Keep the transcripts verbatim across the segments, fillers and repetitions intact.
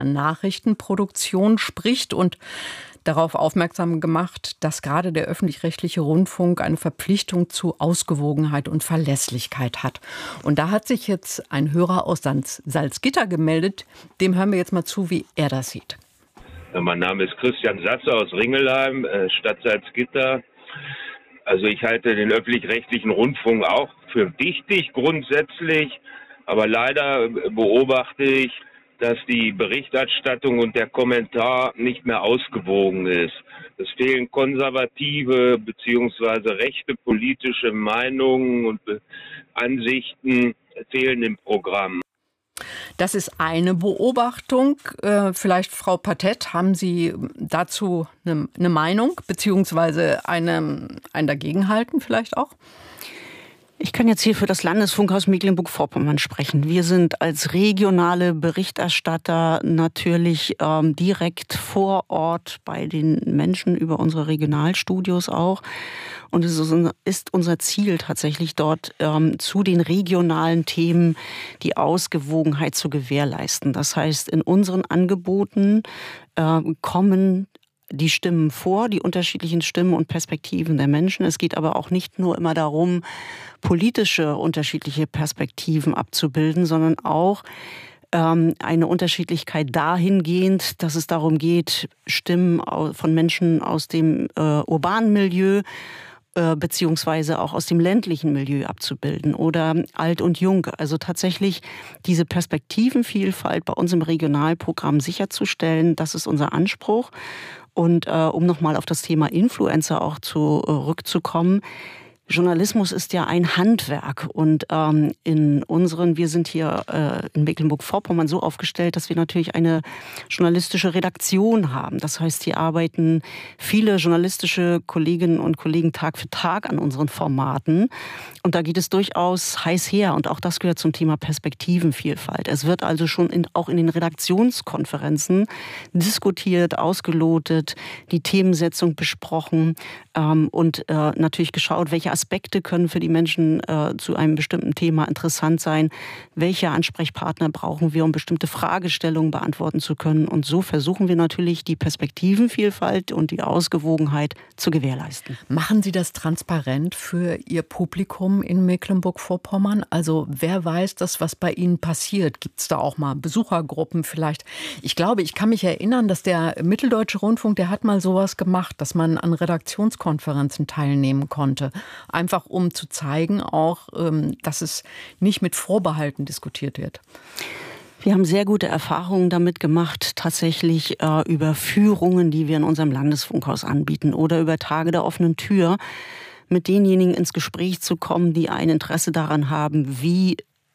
Nachrichtenproduktion spricht und darauf aufmerksam gemacht, dass gerade der öffentlich-rechtliche Rundfunk eine Verpflichtung zu Ausgewogenheit und Verlässlichkeit hat. Und da hat sich jetzt ein Hörer aus Salzgitter gemeldet. Dem hören wir jetzt mal zu, wie er das sieht. Ja, mein Name ist Christian Satze aus Ringelheim, äh, Stadt Salzgitter. Also ich halte den öffentlich-rechtlichen Rundfunk auch für wichtig grundsätzlich, aber leider beobachte ich, dass die Berichterstattung und der Kommentar nicht mehr ausgewogen ist. Es fehlen konservative bzw. rechte politische Meinungen und Ansichten fehlen im Programm. Das ist eine Beobachtung. Äh, vielleicht, Frau Patett, haben Sie dazu eine, eine Meinung beziehungsweise eine, ein Dagegenhalten vielleicht auch? Ich kann jetzt hier für das Landesfunkhaus Mecklenburg-Vorpommern sprechen. Wir sind als regionale Berichterstatter natürlich ähm, direkt vor Ort bei den Menschen über unsere Regionalstudios auch. Und es ist unser Ziel tatsächlich dort ähm, zu den regionalen Themen die Ausgewogenheit zu gewährleisten. Das heißt, in unseren Angeboten äh, kommen die Stimmen vor, die unterschiedlichen Stimmen und Perspektiven der Menschen. Es geht aber auch nicht nur immer darum, politische unterschiedliche Perspektiven abzubilden, sondern auch ähm, eine Unterschiedlichkeit dahingehend, dass es darum geht, Stimmen von Menschen aus dem äh, urbanen Milieu äh, beziehungsweise auch aus dem ländlichen Milieu abzubilden oder alt und jung. Also tatsächlich diese Perspektivenvielfalt bei uns im Regionalprogramm sicherzustellen, das ist unser Anspruch. Und äh, um nochmal auf das Thema Influencer auch zurückzukommen, Journalismus ist ja ein Handwerk und ähm, in unseren, wir sind hier äh, in Mecklenburg-Vorpommern so aufgestellt, dass wir natürlich eine journalistische Redaktion haben. Das heißt, hier arbeiten viele journalistische Kolleginnen und Kollegen Tag für Tag an unseren Formaten und da geht es durchaus heiß her und auch das gehört zum Thema Perspektivenvielfalt. Es wird also schon in, auch in den Redaktionskonferenzen diskutiert, ausgelotet, die Themensetzung besprochen ähm, und äh, natürlich geschaut, welche Aspekte können für die Menschen äh, zu einem bestimmten Thema interessant sein? Welche Ansprechpartner brauchen wir, um bestimmte Fragestellungen beantworten zu können? Und so versuchen wir natürlich, die Perspektivenvielfalt und die Ausgewogenheit zu gewährleisten. Machen Sie das transparent für Ihr Publikum in Mecklenburg-Vorpommern? Also wer weiß das, was bei Ihnen passiert? Gibt es da auch mal Besuchergruppen vielleicht? Ich glaube, ich kann mich erinnern, dass der Mitteldeutsche Rundfunk, der hat mal sowas gemacht, dass man an Redaktionskonferenzen teilnehmen konnte. Einfach um zu zeigen auch, dass es nicht mit Vorbehalten diskutiert wird. Wir haben sehr gute Erfahrungen damit gemacht, tatsächlich äh, über Führungen, die wir in unserem Landesfunkhaus anbieten oder über Tage der offenen Tür, mit denjenigen ins Gespräch zu kommen, die ein Interesse daran haben, wie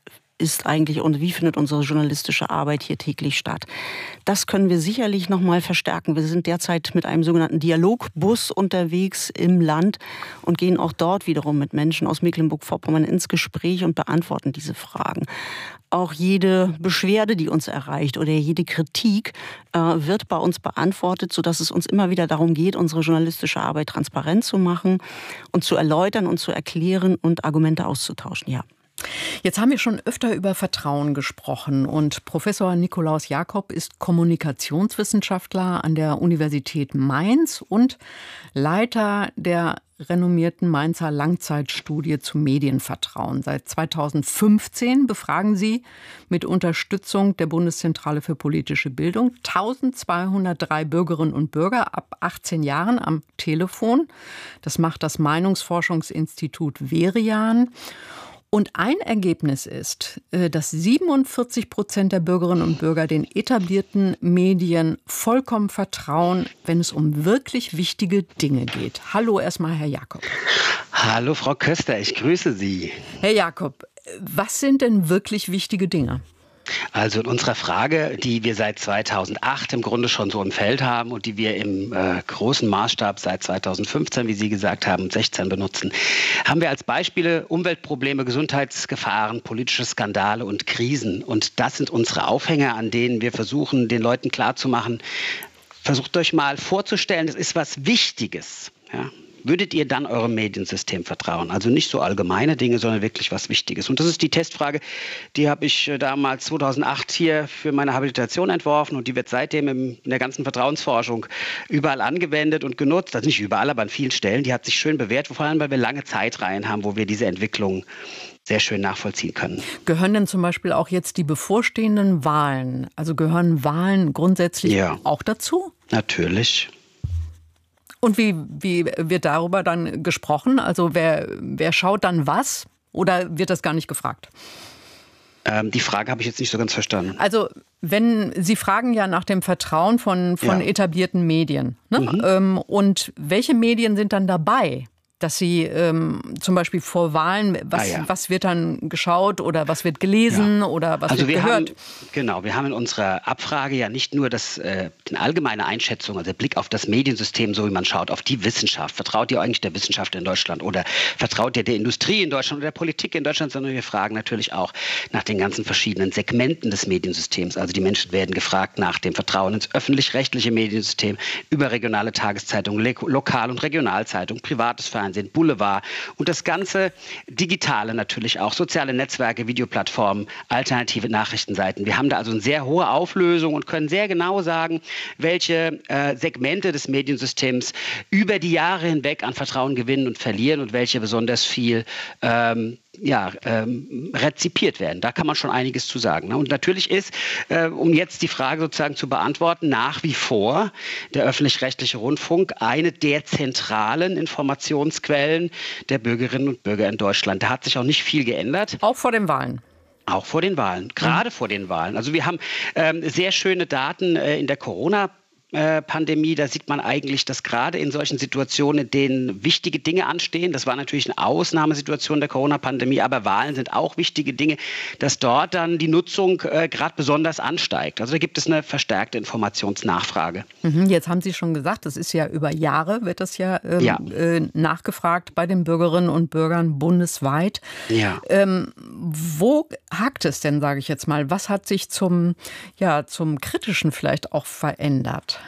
ist eigentlich und wie findet unsere journalistische Arbeit hier täglich statt. Das können wir sicherlich noch mal verstärken. Wir sind derzeit mit einem sogenannten Dialogbus unterwegs im Land und gehen auch dort wiederum mit Menschen aus Mecklenburg-Vorpommern ins Gespräch und beantworten diese Fragen. Auch jede Beschwerde, die uns erreicht oder jede Kritik äh, wird bei uns beantwortet, sodass es uns immer wieder darum geht, unsere journalistische Arbeit transparent zu machen und zu erläutern und zu erklären und Argumente auszutauschen. Ja. Jetzt haben wir schon öfter über Vertrauen gesprochen und Professor Nikolaus Jakob ist Kommunikationswissenschaftler an der Universität Mainz und Leiter der renommierten Mainzer Langzeitstudie zu Medienvertrauen. Seit zweitausendfünfzehn befragen Sie mit Unterstützung der Bundeszentrale für politische Bildung eintausendzweihundertdrei Bürgerinnen und Bürger ab achtzehn Jahren am Telefon. Das macht das Meinungsforschungsinstitut Verian. Und ein Ergebnis ist, dass siebenundvierzig Prozent der Bürgerinnen und Bürger den etablierten Medien vollkommen vertrauen, wenn es um wirklich wichtige Dinge geht. Hallo erstmal, Herr Jakob. Hallo, Frau Köster, ich grüße Sie. Herr Jakob, was sind denn wirklich wichtige Dinge? Also in unserer Frage, die wir seit zweitausendacht im Grunde schon so im Feld haben und die wir im äh, großen Maßstab seit zweitausendfünfzehn, wie Sie gesagt haben, und sechzehn benutzen, haben wir als Beispiele Umweltprobleme, Gesundheitsgefahren, politische Skandale und Krisen. Und das sind unsere Aufhänger, an denen wir versuchen, den Leuten klarzumachen, versucht euch mal vorzustellen, es ist was Wichtiges. Ja? würdet ihr dann eurem Mediensystem vertrauen? Also nicht so allgemeine Dinge, sondern wirklich was Wichtiges. Und das ist die Testfrage, die habe ich damals zweitausendacht hier für meine Habilitation entworfen und die wird seitdem in der ganzen Vertrauensforschung überall angewendet und genutzt. Also nicht überall, aber an vielen Stellen. Die hat sich schön bewährt, vor allem, weil wir lange Zeitreihen haben, wo wir diese Entwicklung sehr schön nachvollziehen können. Gehören denn zum Beispiel auch jetzt die bevorstehenden Wahlen, also gehören Wahlen grundsätzlich ja. auch dazu? Natürlich. Und wie, wie wird darüber dann gesprochen? Also wer, wer schaut dann was? Oder wird das gar nicht gefragt? Ähm, die Frage habe ich jetzt nicht so ganz verstanden. Also wenn Sie fragen ja nach dem Vertrauen von, von ja. etablierten Medien. Ne? Mhm. Ähm, und welche Medien sind dann dabei? Dass Sie ähm, zum Beispiel vor Wahlen, was, ah, ja. was wird dann geschaut oder was wird gelesen ja. oder was also wird wir gehört? Haben, genau, wir haben in unserer Abfrage ja nicht nur das, äh, eine allgemeine Einschätzung, also der Blick auf das Mediensystem, so wie man schaut, auf die Wissenschaft. Vertraut ihr eigentlich der Wissenschaft in Deutschland oder vertraut ihr der Industrie in Deutschland oder der Politik in Deutschland, sondern wir fragen natürlich auch nach den ganzen verschiedenen Segmenten des Mediensystems. Also die Menschen werden gefragt nach dem Vertrauen ins öffentlich-rechtliche Mediensystem, über regionale Tageszeitungen, Lokal- und Regionalzeitungen, privates Fernsehen, Boulevard und das ganze Digitale natürlich auch, soziale Netzwerke, Videoplattformen, alternative Nachrichtenseiten. Wir haben da also eine sehr hohe Auflösung und können sehr genau sagen, welche äh, Segmente des Mediensystems über die Jahre hinweg an Vertrauen gewinnen und verlieren und welche besonders viel ähm, ja, ähm, rezipiert werden. Da kann man schon einiges zu sagen. Ne? Und natürlich ist, äh, um jetzt die Frage sozusagen zu beantworten, nach wie vor der öffentlich-rechtliche Rundfunk eine der zentralen Informationsquellen der Bürgerinnen und Bürger in Deutschland. Da hat sich auch nicht viel geändert. Auch vor den Wahlen. Auch vor den Wahlen, gerade mhm. vor den Wahlen. Also wir haben ähm, sehr schöne Daten äh, in der Corona- Pandemie, da sieht man eigentlich, dass gerade in solchen Situationen, in denen wichtige Dinge anstehen, das war natürlich eine Ausnahmesituation der Corona-Pandemie, aber Wahlen sind auch wichtige Dinge, dass dort dann die Nutzung äh, gerade besonders ansteigt. Also da gibt es eine verstärkte Informationsnachfrage. Mhm, jetzt haben Sie schon gesagt, das ist ja über Jahre, wird das ja, ähm, ja. Äh, nachgefragt bei den Bürgerinnen und Bürgern bundesweit. Ja. Ähm, wo hakt es denn, sage ich jetzt mal? Was hat sich zum, ja, zum Kritischen vielleicht auch verändert?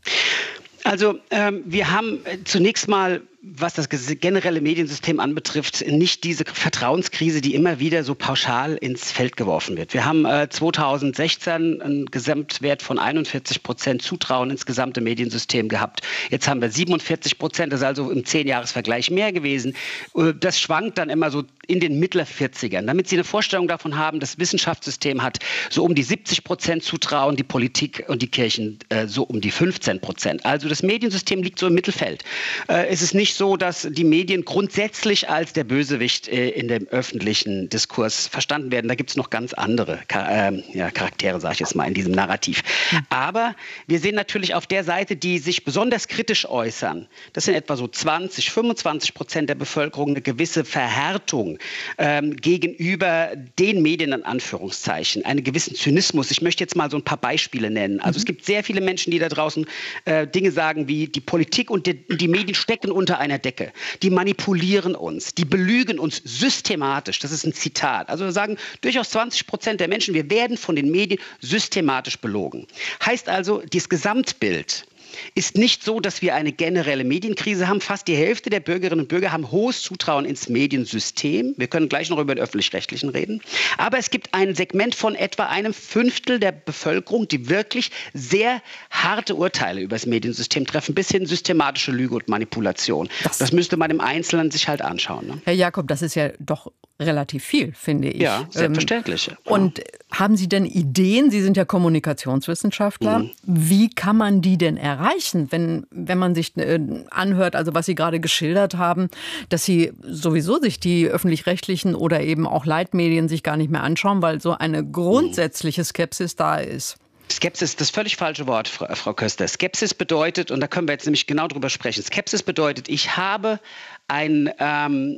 Also ähm, wir haben zunächst mal, was das generelle Mediensystem anbetrifft, nicht diese Vertrauenskrise, die immer wieder so pauschal ins Feld geworfen wird. Wir haben äh, zweitausendsechzehn einen Gesamtwert von einundvierzig Prozent Zutrauen ins gesamte Mediensystem gehabt. Jetzt haben wir siebenundvierzig Prozent, das ist also im Zehn-Jahres-Vergleich mehr gewesen. Das schwankt dann immer so in den Mittler-vierzigern. Damit Sie eine Vorstellung davon haben, das Wissenschaftssystem hat so um die siebzig Prozent Zutrauen, die Politik und die Kirchen äh, so um die fünfzehn Prozent. Also das Mediensystem liegt so im Mittelfeld. Äh, es ist nicht so, dass die Medien grundsätzlich als der Bösewicht äh, in dem öffentlichen Diskurs verstanden werden. Da gibt es noch ganz andere äh, ja, Charaktere, sage ich jetzt mal, in diesem Narrativ. Aber wir sehen natürlich auf der Seite, die sich besonders kritisch äußern, das sind etwa so zwanzig, fünfundzwanzig Prozent der Bevölkerung, eine gewisse Verhärtung ähm, gegenüber den Medien, in Anführungszeichen, einen gewissen Zynismus. Ich möchte jetzt mal so ein paar Beispiele nennen. Also mhm. es gibt sehr viele Menschen, die da draußen äh, Dinge sagen wie, die Politik und die, die Medien stecken unter einer Decke. Die manipulieren uns, die belügen uns systematisch. Das ist ein Zitat. Also wir sagen durchaus zwanzig Prozent der Menschen, wir werden von den Medien systematisch belogen. Heißt also, das Gesamtbild ist nicht so, dass wir eine generelle Medienkrise haben. Fast die Hälfte der Bürgerinnen und Bürger haben hohes Zutrauen ins Mediensystem. Wir können gleich noch über den Öffentlich-Rechtlichen reden. Aber es gibt ein Segment von etwa einem Fünftel der Bevölkerung, die wirklich sehr harte Urteile über das Mediensystem treffen, bis hin systematische Lüge und Manipulation. Das, das müsste man im Einzelnen sich halt anschauen. Ne? Herr Jakob, das ist ja doch relativ viel, finde ich. Ja, selbstverständlich. Ähm, und haben Sie denn Ideen? Sie sind ja Kommunikationswissenschaftler. Mhm. Wie kann man die denn erreichen, wenn, wenn man sich äh, anhört, also was Sie gerade geschildert haben, dass Sie sowieso sich die öffentlich-rechtlichen oder eben auch Leitmedien sich gar nicht mehr anschauen, weil so eine grundsätzliche Skepsis da ist? Skepsis, das völlig falsche Wort, Frau, Frau Köster. Skepsis bedeutet, und da können wir jetzt nämlich genau drüber sprechen, Skepsis bedeutet, ich habe ein ähm,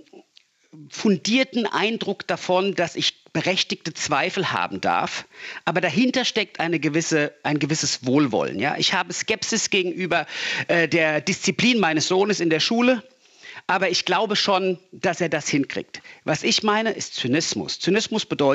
fundierten Eindruck davon, dass ich berechtigte Zweifel haben darf, aber dahinter steckt eine gewisse, ein gewisses Wohlwollen. Ja? Ich habe Skepsis gegenüber äh, der Disziplin meines Sohnes in der Schule, aber ich glaube schon, dass er das hinkriegt. Was ich meine, ist Zynismus. Zynismus bedeutet,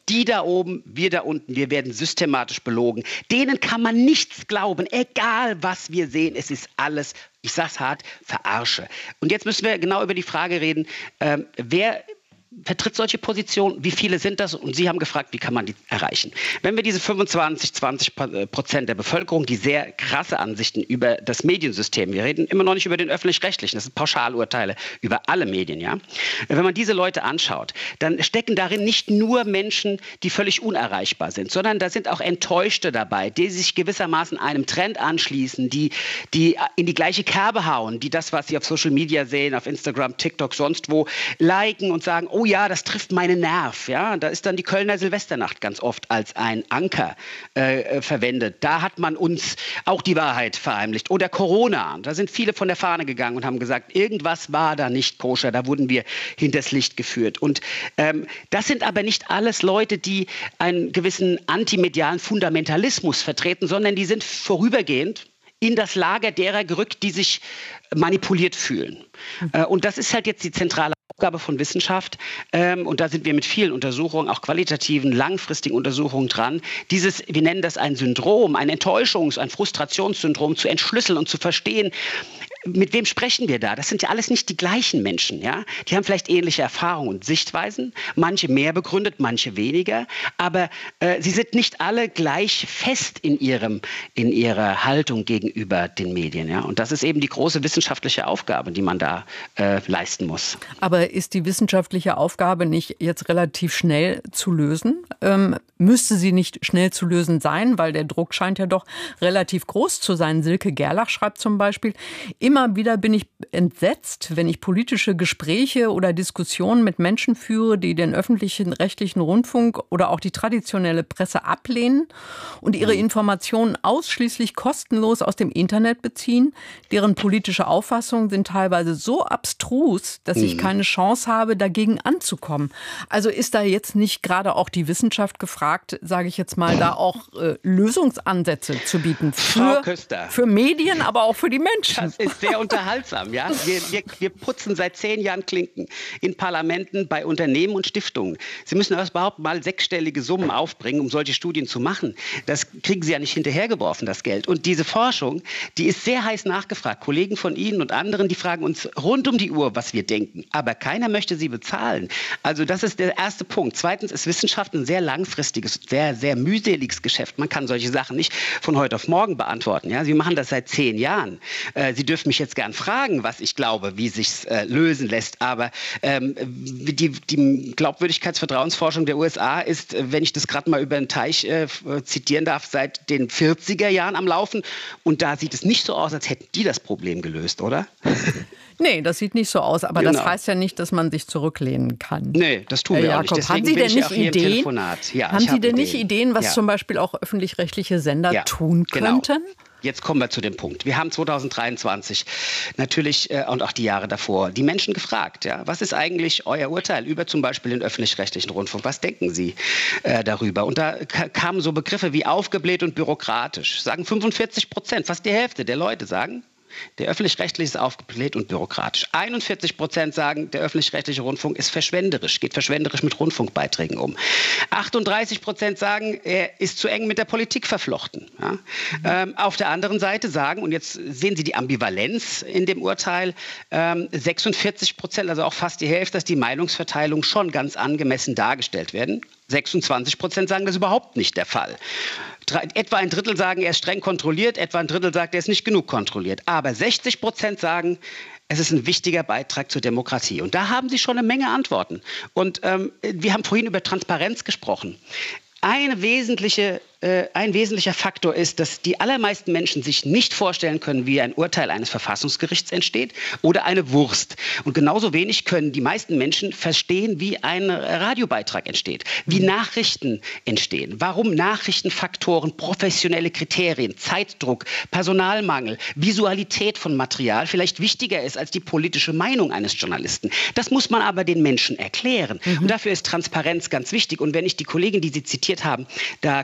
Die da oben, wir da unten, wir werden systematisch belogen. Denen kann man nichts glauben, egal was wir sehen. Es ist alles, ich sag's hart, Verarsche. Und jetzt müssen wir genau über die Frage reden, ähm, wer vertritt solche Positionen, wie viele sind das? Und Sie haben gefragt, wie kann man die erreichen? Wenn wir diese fünfundzwanzig, zwanzig Prozent der Bevölkerung, die sehr krasse Ansichten über das Mediensystem, wir reden immer noch nicht über den Öffentlich-Rechtlichen, das sind Pauschalurteile über alle Medien, ja. Wenn man diese Leute anschaut, dann stecken darin nicht nur Menschen, die völlig unerreichbar sind, sondern da sind auch Enttäuschte dabei, die sich gewissermaßen einem Trend anschließen, die, die in die gleiche Kerbe hauen, die das, was sie auf Social Media sehen, auf Instagram, TikTok, sonst wo, liken und sagen, oh ja, das trifft meinen Nerv. Ja? Da ist dann die Kölner Silvesternacht ganz oft als ein Anker äh, verwendet. Da hat man uns auch die Wahrheit verheimlicht. Oder Corona. Da sind viele von der Fahne gegangen und haben gesagt, irgendwas war da nicht koscher. Da wurden wir hinters Licht geführt. Und ähm, das sind aber nicht alles Leute, die einen gewissen antimedialen Fundamentalismus vertreten, sondern die sind vorübergehend in das Lager derer gerückt, die sich manipuliert fühlen. Mhm. Und das ist halt jetzt die zentrale Aufgabe von Wissenschaft. Und da sind wir mit vielen Untersuchungen, auch qualitativen, langfristigen Untersuchungen dran, dieses, wir nennen das ein Syndrom, ein Enttäuschungs-, ein Frustrationssyndrom zu entschlüsseln und zu verstehen, mit wem sprechen wir da? Das sind ja alles nicht die gleichen Menschen. Ja? Die haben vielleicht ähnliche Erfahrungen und Sichtweisen, manche mehr begründet, manche weniger, aber äh, sie sind nicht alle gleich fest in, ihrem, in ihrer Haltung gegenüber den Medien. Ja? Und das ist eben die große wissenschaftliche Aufgabe, die man da äh, leisten muss. Aber ist die wissenschaftliche Aufgabe nicht jetzt relativ schnell zu lösen? Ähm, müsste sie nicht schnell zu lösen sein, weil der Druck scheint ja doch relativ groß zu sein. Silke Gerlach schreibt zum Beispiel, immer wieder bin ich entsetzt, wenn ich politische Gespräche oder Diskussionen mit Menschen führe, die den öffentlichen rechtlichen Rundfunk oder auch die traditionelle Presse ablehnen und ihre Informationen ausschließlich kostenlos aus dem Internet beziehen. Deren politische Auffassungen sind teilweise so abstrus, dass ich keine Chance habe, dagegen anzukommen. Also ist da jetzt nicht gerade auch die Wissenschaft gefragt, sage ich jetzt mal, da auch äh, Lösungsansätze zu bieten für, für Medien, aber auch für die Menschen? Das ist sehr unterhaltsam. Ja? Wir, wir, wir putzen seit zehn Jahren Klinken in Parlamenten, bei Unternehmen und Stiftungen. Sie müssen erst überhaupt mal sechsstellige Summen aufbringen, um solche Studien zu machen. Das kriegen Sie ja nicht hinterhergeworfen, das Geld. Und diese Forschung, die ist sehr heiß nachgefragt. Kollegen von Ihnen und anderen, die fragen uns rund um die Uhr, was wir denken. Aber keiner möchte sie bezahlen. Also das ist der erste Punkt. Zweitens ist Wissenschaft ein sehr langfristiges, sehr, sehr mühseliges Geschäft. Man kann solche Sachen nicht von heute auf morgen beantworten. Ja? Sie machen das seit zehn Jahren. Äh, Sie dürfen mich jetzt gern fragen, was ich glaube, wie sich's äh, lösen lässt. Aber ähm, die, die Glaubwürdigkeitsvertrauensforschung der U S A ist, wenn ich das gerade mal über den Teich äh, zitieren darf, seit den vierziger Jahren am Laufen. Und da sieht es nicht so aus, als hätten die das Problem gelöst, oder? Nee, das sieht nicht so aus. Aber genau. Das heißt ja nicht, dass man sich zurücklehnen kann. Nee, das tun wir Herr auch nicht. Jakob, haben Sie denn nicht Ideen, ja, haben Sie denn Ideen. nicht Ideen, was ja. zum Beispiel auch öffentlich-rechtliche Sender ja, tun könnten? Genau. Jetzt kommen wir zu dem Punkt. Wir haben zweitausenddreiundzwanzig natürlich äh, und auch die Jahre davor die Menschen gefragt, ja, was ist eigentlich euer Urteil über zum Beispiel den öffentlich-rechtlichen Rundfunk? Was denken Sie äh, darüber? Und da kamen so Begriffe wie aufgebläht und bürokratisch. Sagen fünfundvierzig Prozent, fast die Hälfte der Leute sagen, der öffentlich-rechtliche ist aufgebläht und bürokratisch. einundvierzig Prozent sagen, der öffentlich-rechtliche Rundfunk ist verschwenderisch, geht verschwenderisch mit Rundfunkbeiträgen um. achtunddreißig Prozent sagen, er ist zu eng mit der Politik verflochten. Ja? Mhm. Ähm, auf der anderen Seite sagen, und jetzt sehen Sie die Ambivalenz in dem Urteil, ähm, sechsundvierzig Prozent, also auch fast die Hälfte, dass die Meinungsverteilung schon ganz angemessen dargestellt werden. sechsundzwanzig Prozent sagen, das ist überhaupt nicht der Fall. Drei, etwa ein Drittel sagen, er ist streng kontrolliert, etwa ein Drittel sagt, er ist nicht genug kontrolliert. Aber sechzig Prozent sagen, es ist ein wichtiger Beitrag zur Demokratie. Und da haben Sie schon eine Menge Antworten. Und ähm, wir haben vorhin über Transparenz gesprochen. Eine wesentliche, äh, ein wesentlicher Faktor ist, dass die allermeisten Menschen sich nicht vorstellen können, wie ein Urteil eines Verfassungsgerichts entsteht oder eine Wurst. Und genauso wenig können die meisten Menschen verstehen, wie ein Radiobeitrag entsteht, wie Nachrichten entstehen, warum Nachrichtenfaktoren, professionelle Kriterien, Zeitdruck, Personalmangel, Visualität von Material vielleicht wichtiger ist als die politische Meinung eines Journalisten. Das muss man aber den Menschen erklären. Mhm. Und dafür ist Transparenz ganz wichtig. Und wenn ich die Kollegin, die Sie zitiert haben, da kurz äh,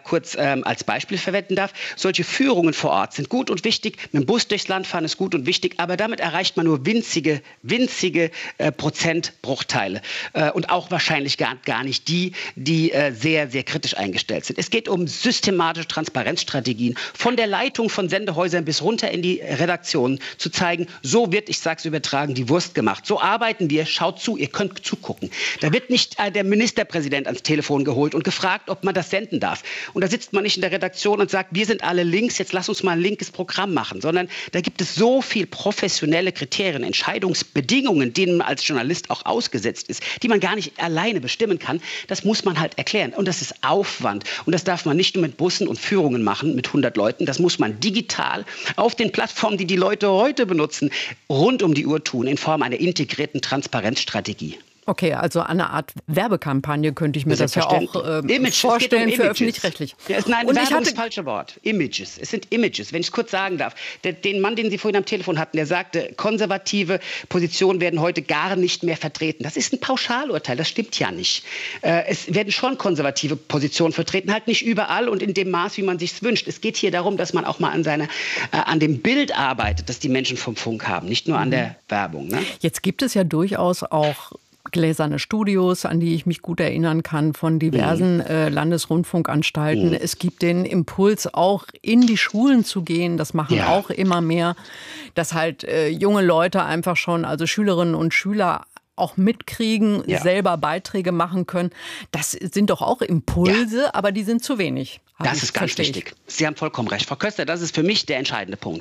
ähm, als Beispiel verwenden darf. Solche Führungen vor Ort sind gut und wichtig. Mit dem Bus durchs Land fahren ist gut und wichtig, aber damit erreicht man nur winzige, winzige äh, Prozentbruchteile äh, und auch wahrscheinlich gar, gar nicht die, die äh, sehr, sehr kritisch eingestellt sind. Es geht um systematische Transparenzstrategien von der Leitung von Sendehäusern bis runter in die Redaktion zu zeigen, so wird, ich sage es übertragen, die Wurst gemacht. So arbeiten wir, schaut zu, ihr könnt zugucken. Da wird nicht äh, der Ministerpräsident ans Telefon geholt und gefragt, ob man das senden darf. Und da sitzt man nicht in der Redaktion und sagt, wir sind alle links, jetzt lass uns mal ein linkes Programm machen, sondern da gibt es so viel professionelle Kriterien, Entscheidungsbedingungen, denen man als Journalist auch ausgesetzt ist, die man gar nicht alleine bestimmen kann. Das muss man halt erklären. Und das ist Aufwand. Und das darf man nicht nur mit Bussen und Führungen machen, mit hundert Leuten. Das muss man digital auf den Plattformen, die die Leute heute benutzen, rund um die Uhr tun, in Form einer integrierten Transparenzstrategie. Okay, also eine Art Werbekampagne könnte ich mir das ja auch äh, Image, vorstellen um für öffentlich-rechtlich. Ja, nein, und Werbung ich hatte ist das falsche Wort. Images. Es sind Images, wenn ich es kurz sagen darf. Der, den Mann, den Sie vorhin am Telefon hatten, der sagte, konservative Positionen werden heute gar nicht mehr vertreten. Das ist ein Pauschalurteil, das stimmt ja nicht. Äh, es werden schon konservative Positionen vertreten, halt nicht überall und in dem Maß, wie man sich wünscht. Es geht hier darum, dass man auch mal an, seine, äh, an dem Bild arbeitet, das die Menschen vom Funk haben, nicht nur an der Werbung. Ne? Jetzt gibt es ja durchaus auch gläserne Studios, an die ich mich gut erinnern kann, von diversen äh, Landesrundfunkanstalten. Mhm. Es gibt den Impuls, auch in die Schulen zu gehen. Das machen ja auch immer mehr, dass halt äh, junge Leute einfach schon, also Schülerinnen und Schüler, auch mitkriegen, ja, selber Beiträge machen können. Das sind doch auch Impulse, ja, aber die sind zu wenig. Das ist ganz wichtig. Sie haben vollkommen recht, Frau Köster, das ist für mich der entscheidende Punkt.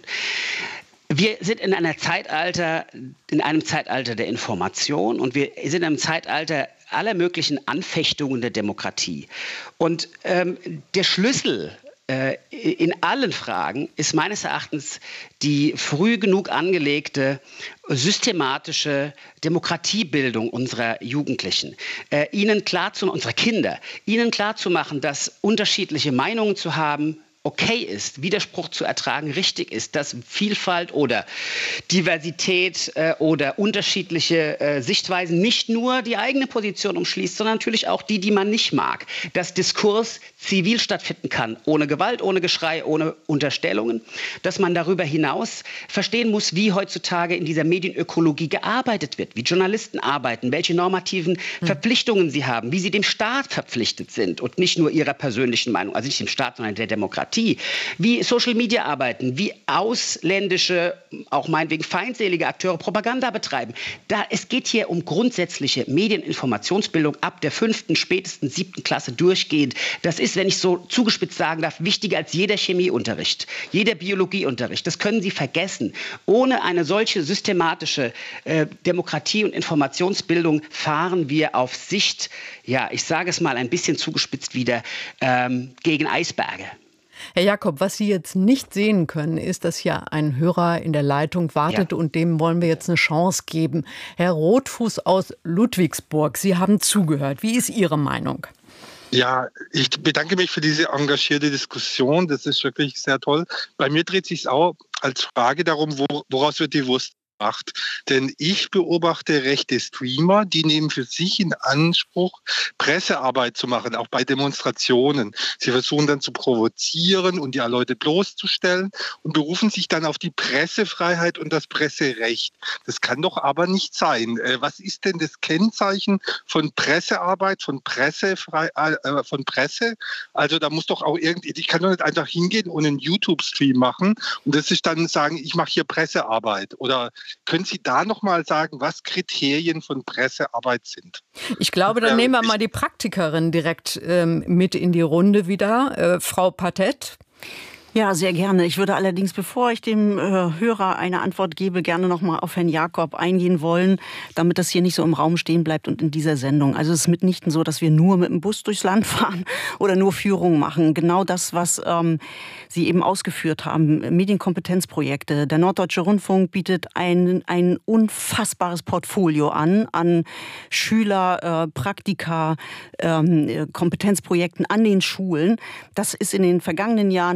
Wir sind in einer Zeitalter, in einem Zeitalter der Information und wir sind in einem Zeitalter aller möglichen Anfechtungen der Demokratie. Und ähm, der Schlüssel äh, in allen Fragen ist meines Erachtens die früh genug angelegte systematische Demokratiebildung unserer Jugendlichen. Äh, ihnen klar zu, unserer Kinder, ihnen klarzumachen, dass unterschiedliche Meinungen zu haben okay ist, Widerspruch zu ertragen richtig ist, dass Vielfalt oder Diversität äh, oder unterschiedliche äh, Sichtweisen nicht nur die eigene Position umschließt, sondern natürlich auch die, die man nicht mag. Dass Diskurs zivil stattfinden kann, ohne Gewalt, ohne Geschrei, ohne Unterstellungen. Dass man darüber hinaus verstehen muss, wie heutzutage in dieser Medienökologie gearbeitet wird, wie Journalisten arbeiten, welche normativen hm. Verpflichtungen sie haben, wie sie dem Staat verpflichtet sind und nicht nur ihrer persönlichen Meinung, also nicht dem Staat, sondern der Demokratie. Wie Social Media arbeiten, wie ausländische, auch meinetwegen feindselige Akteure Propaganda betreiben. Da, es geht hier um grundsätzliche Medieninformationsbildung ab der fünften, spätestens siebten Klasse durchgehend. Das ist, wenn ich so zugespitzt sagen darf, wichtiger als jeder Chemieunterricht, jeder Biologieunterricht. Das können Sie vergessen. Ohne eine solche systematische äh, Demokratie- und Informationsbildung fahren wir auf Sicht, ja, ich sage es mal ein bisschen zugespitzt wieder, ähm, gegen Eisberge. Herr Jakob, was Sie jetzt nicht sehen können, ist, dass hier ein Hörer in der Leitung wartet, ja, und dem wollen wir jetzt eine Chance geben. Herr Rotfuß aus Ludwigsburg, Sie haben zugehört. Wie ist Ihre Meinung? Ja, ich bedanke mich für diese engagierte Diskussion. Das ist wirklich sehr toll. Bei mir dreht sich es auch als Frage darum, wo, woraus wird die Wurst gemacht. Denn ich beobachte rechte Streamer, die nehmen für sich in Anspruch, Pressearbeit zu machen, auch bei Demonstrationen. Sie versuchen dann zu provozieren und die Leute bloßzustellen und berufen sich dann auf die Pressefreiheit und das Presserecht. Das kann doch aber nicht sein. Was ist denn das Kennzeichen von Pressearbeit, von Pressefrei, äh, von Presse? Also da muss doch auch irgendwie, ich kann doch nicht einfach hingehen und einen YouTube-Stream machen und das ist dann sagen, ich mache hier Pressearbeit. Oder können Sie da noch mal sagen, was Kriterien von Pressearbeit sind? Ich glaube, dann ja, nehmen wir mal die Praktikerin direkt ähm, mit in die Runde wieder. Äh, Frau Patett. Ja, sehr gerne. Ich würde allerdings, bevor ich dem äh, Hörer eine Antwort gebe, gerne noch mal auf Herrn Jakob eingehen wollen, damit das hier nicht so im Raum stehen bleibt und in dieser Sendung. Also es ist mitnichten so, dass wir nur mit dem Bus durchs Land fahren oder nur Führungen machen. Genau das, was ähm, Sie eben ausgeführt haben, Medienkompetenzprojekte. Der Norddeutsche Rundfunk bietet ein, ein unfassbares Portfolio an, an Schüler, äh, Praktika, ähm, Kompetenzprojekten an den Schulen. Das ist in den vergangenen Jahren massiv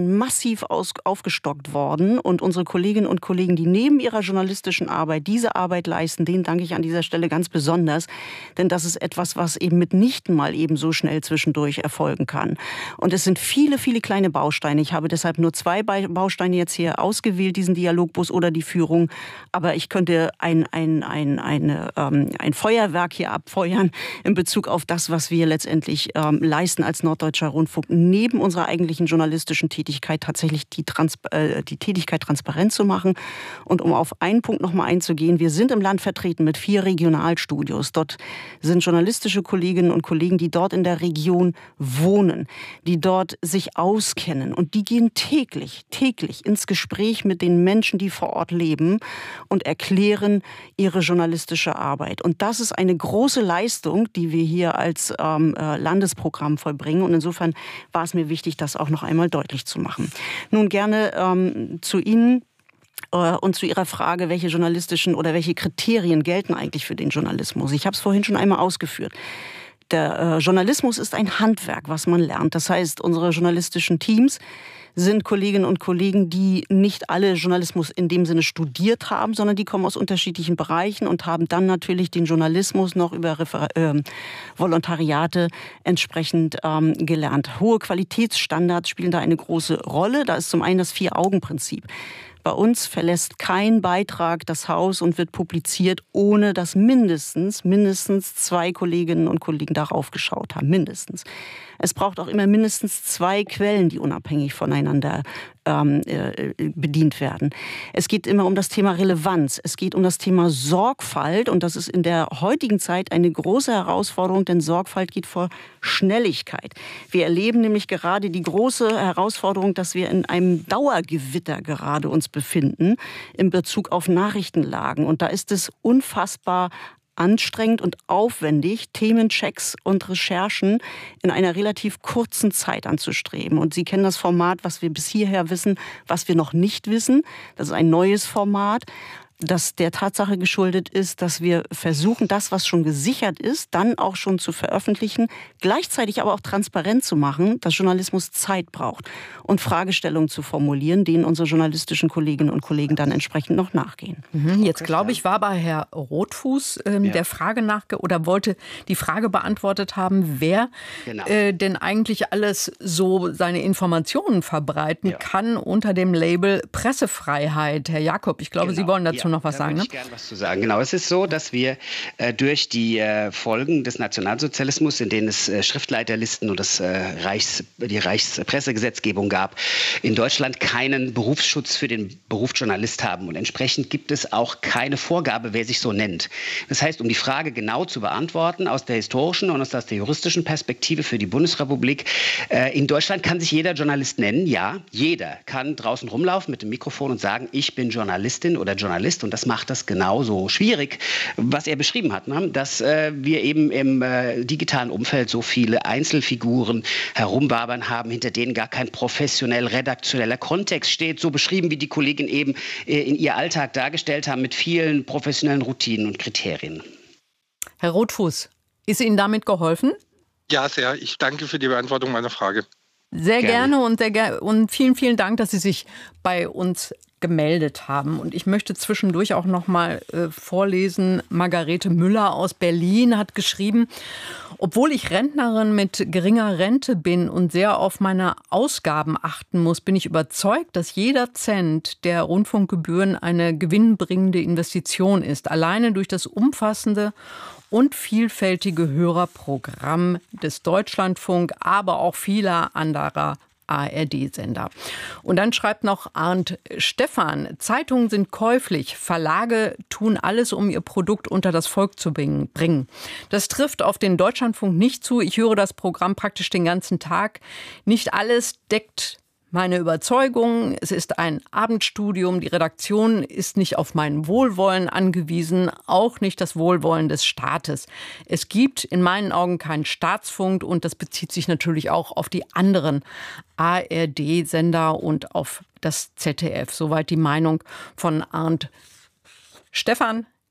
massiv aus, aufgestockt worden. Und unsere Kolleginnen und Kollegen, die neben ihrer journalistischen Arbeit diese Arbeit leisten, denen danke ich an dieser Stelle ganz besonders. Denn das ist etwas, was eben mitnichten mal eben so schnell zwischendurch erfolgen kann. Und es sind viele, viele kleine Bausteine. Ich habe deshalb nur zwei Bausteine jetzt hier ausgewählt, diesen Dialogbus oder die Führung. Aber ich könnte ein, ein, ein, eine, ähm, ein Feuerwerk hier abfeuern in Bezug auf das, was wir letztendlich ähm, leisten als Norddeutscher Rundfunk, neben unserer eigentlichen journalistischen Tätigkeit tatsächlich die, Trans äh, die Tätigkeit transparent zu machen. Und um auf einen Punkt noch mal einzugehen, wir sind im Land vertreten mit vier Regionalstudios. Dort sind journalistische Kolleginnen und Kollegen, die dort in der Region wohnen, die dort sich auskennen. Und die gehen täglich, täglich ins Gespräch mit den Menschen, die vor Ort leben und erklären ihre journalistische Arbeit. Und das ist eine große Leistung, die wir hier als ähm, Landesprogramm vollbringen. Und insofern war es mir wichtig, das auch noch einmal deutlich zu machen. Nun gerne ähm, zu Ihnen äh, und zu Ihrer Frage, welche journalistischen oder welche Kriterien gelten eigentlich für den Journalismus. Ich habe es vorhin schon einmal ausgeführt. Der äh, Journalismus ist ein Handwerk, was man lernt. Das heißt, unsere journalistischen Teams sind Kolleginnen und Kollegen, die nicht alle Journalismus in dem Sinne studiert haben, sondern die kommen aus unterschiedlichen Bereichen und haben dann natürlich den Journalismus noch über Refer- äh, Volontariate entsprechend ähm, gelernt. Hohe Qualitätsstandards spielen da eine große Rolle. Da ist zum einen das Vier-Augen-Prinzip. Bei uns verlässt kein Beitrag das Haus und wird publiziert, ohne dass mindestens, mindestens zwei Kolleginnen und Kollegen darauf geschaut haben. Mindestens. Es braucht auch immer mindestens zwei Quellen, die unabhängig voneinander ähm, äh, bedient werden. Es geht immer um das Thema Relevanz. Es geht um das Thema Sorgfalt. Und das ist in der heutigen Zeit eine große Herausforderung, denn Sorgfalt geht vor Schnelligkeit. Wir erleben nämlich gerade die große Herausforderung, dass wir in einem Dauergewitter gerade uns befinden in Bezug auf Nachrichtenlagen. Und da ist es unfassbar anstrengend und aufwendig, Themenchecks und Recherchen in einer relativ kurzen Zeit anzustreben. Und Sie kennen das Format, was wir bis hierher wissen, was wir noch nicht wissen. Das ist ein neues Format, das der Tatsache geschuldet ist, dass wir versuchen, das, was schon gesichert ist, dann auch schon zu veröffentlichen, gleichzeitig aber auch transparent zu machen, dass Journalismus Zeit braucht und Fragestellungen zu formulieren, denen unsere journalistischen Kolleginnen und Kollegen dann entsprechend noch nachgehen. Mhm, jetzt glaube ich, war bei Herr Rothfuß ähm, ja. der Frage nachge oder wollte die Frage beantwortet haben, wer genau. äh, denn eigentlich alles so seine Informationen verbreiten ja. kann unter dem Label Pressefreiheit. Herr Jakob, ich glaube, genau. Sie wollen dazu ja. noch was da sagen, würde ne? ich gerne was zu sagen. Genau, es ist so, dass wir äh, durch die äh, Folgen des Nationalsozialismus, in denen es äh, Schriftleiterlisten und das, äh, Reichs, die Reichspressegesetzgebung gab, in Deutschland keinen Berufsschutz für den Beruf Journalist haben. Und entsprechend gibt es auch keine Vorgabe, wer sich so nennt. Das heißt, um die Frage genau zu beantworten, aus der historischen und aus der juristischen Perspektive für die Bundesrepublik, äh, in Deutschland kann sich jeder Journalist nennen. Ja, jeder kann draußen rumlaufen mit dem Mikrofon und sagen, ich bin Journalistin oder Journalist. Und das macht das genauso schwierig, was er beschrieben hat, ne? Dass äh, wir eben im äh, digitalen Umfeld so viele Einzelfiguren herumwabern haben, hinter denen gar kein professionell redaktioneller Kontext steht, so beschrieben, wie die Kollegin eben äh, in ihr Alltag dargestellt haben, mit vielen professionellen Routinen und Kriterien. Herr Rothfuß, ist Ihnen damit geholfen? Ja, sehr. Ich danke für die Beantwortung meiner Frage. Sehr gerne, gerne und, sehr ger- und vielen, vielen Dank, dass Sie sich bei uns gemeldet haben. Und ich möchte zwischendurch auch noch mal äh, vorlesen. Margarete Müller aus Berlin hat geschrieben, obwohl ich Rentnerin mit geringer Rente bin und sehr auf meine Ausgaben achten muss, bin ich überzeugt, dass jeder Cent der Rundfunkgebühren eine gewinnbringende Investition ist. Alleine durch das umfassende und vielfältige Hörerprogramm des Deutschlandfunk, aber auch vieler anderer A R D-Sender. Und dann schreibt noch Arndt Stephan, Zeitungen sind käuflich, Verlage tun alles, um ihr Produkt unter das Volk zu bringen. Das trifft auf den Deutschlandfunk nicht zu. Ich höre das Programm praktisch den ganzen Tag. Nicht alles deckt meine Überzeugung. Es ist ein Abendstudium. Die Redaktion ist nicht auf mein Wohlwollen angewiesen, auch nicht das Wohlwollen des Staates. Es gibt in meinen Augen keinen Staatsfunk und das bezieht sich natürlich auch auf die anderen A R D-Sender und auf das Z D F. Soweit die Meinung von Arndt Stephan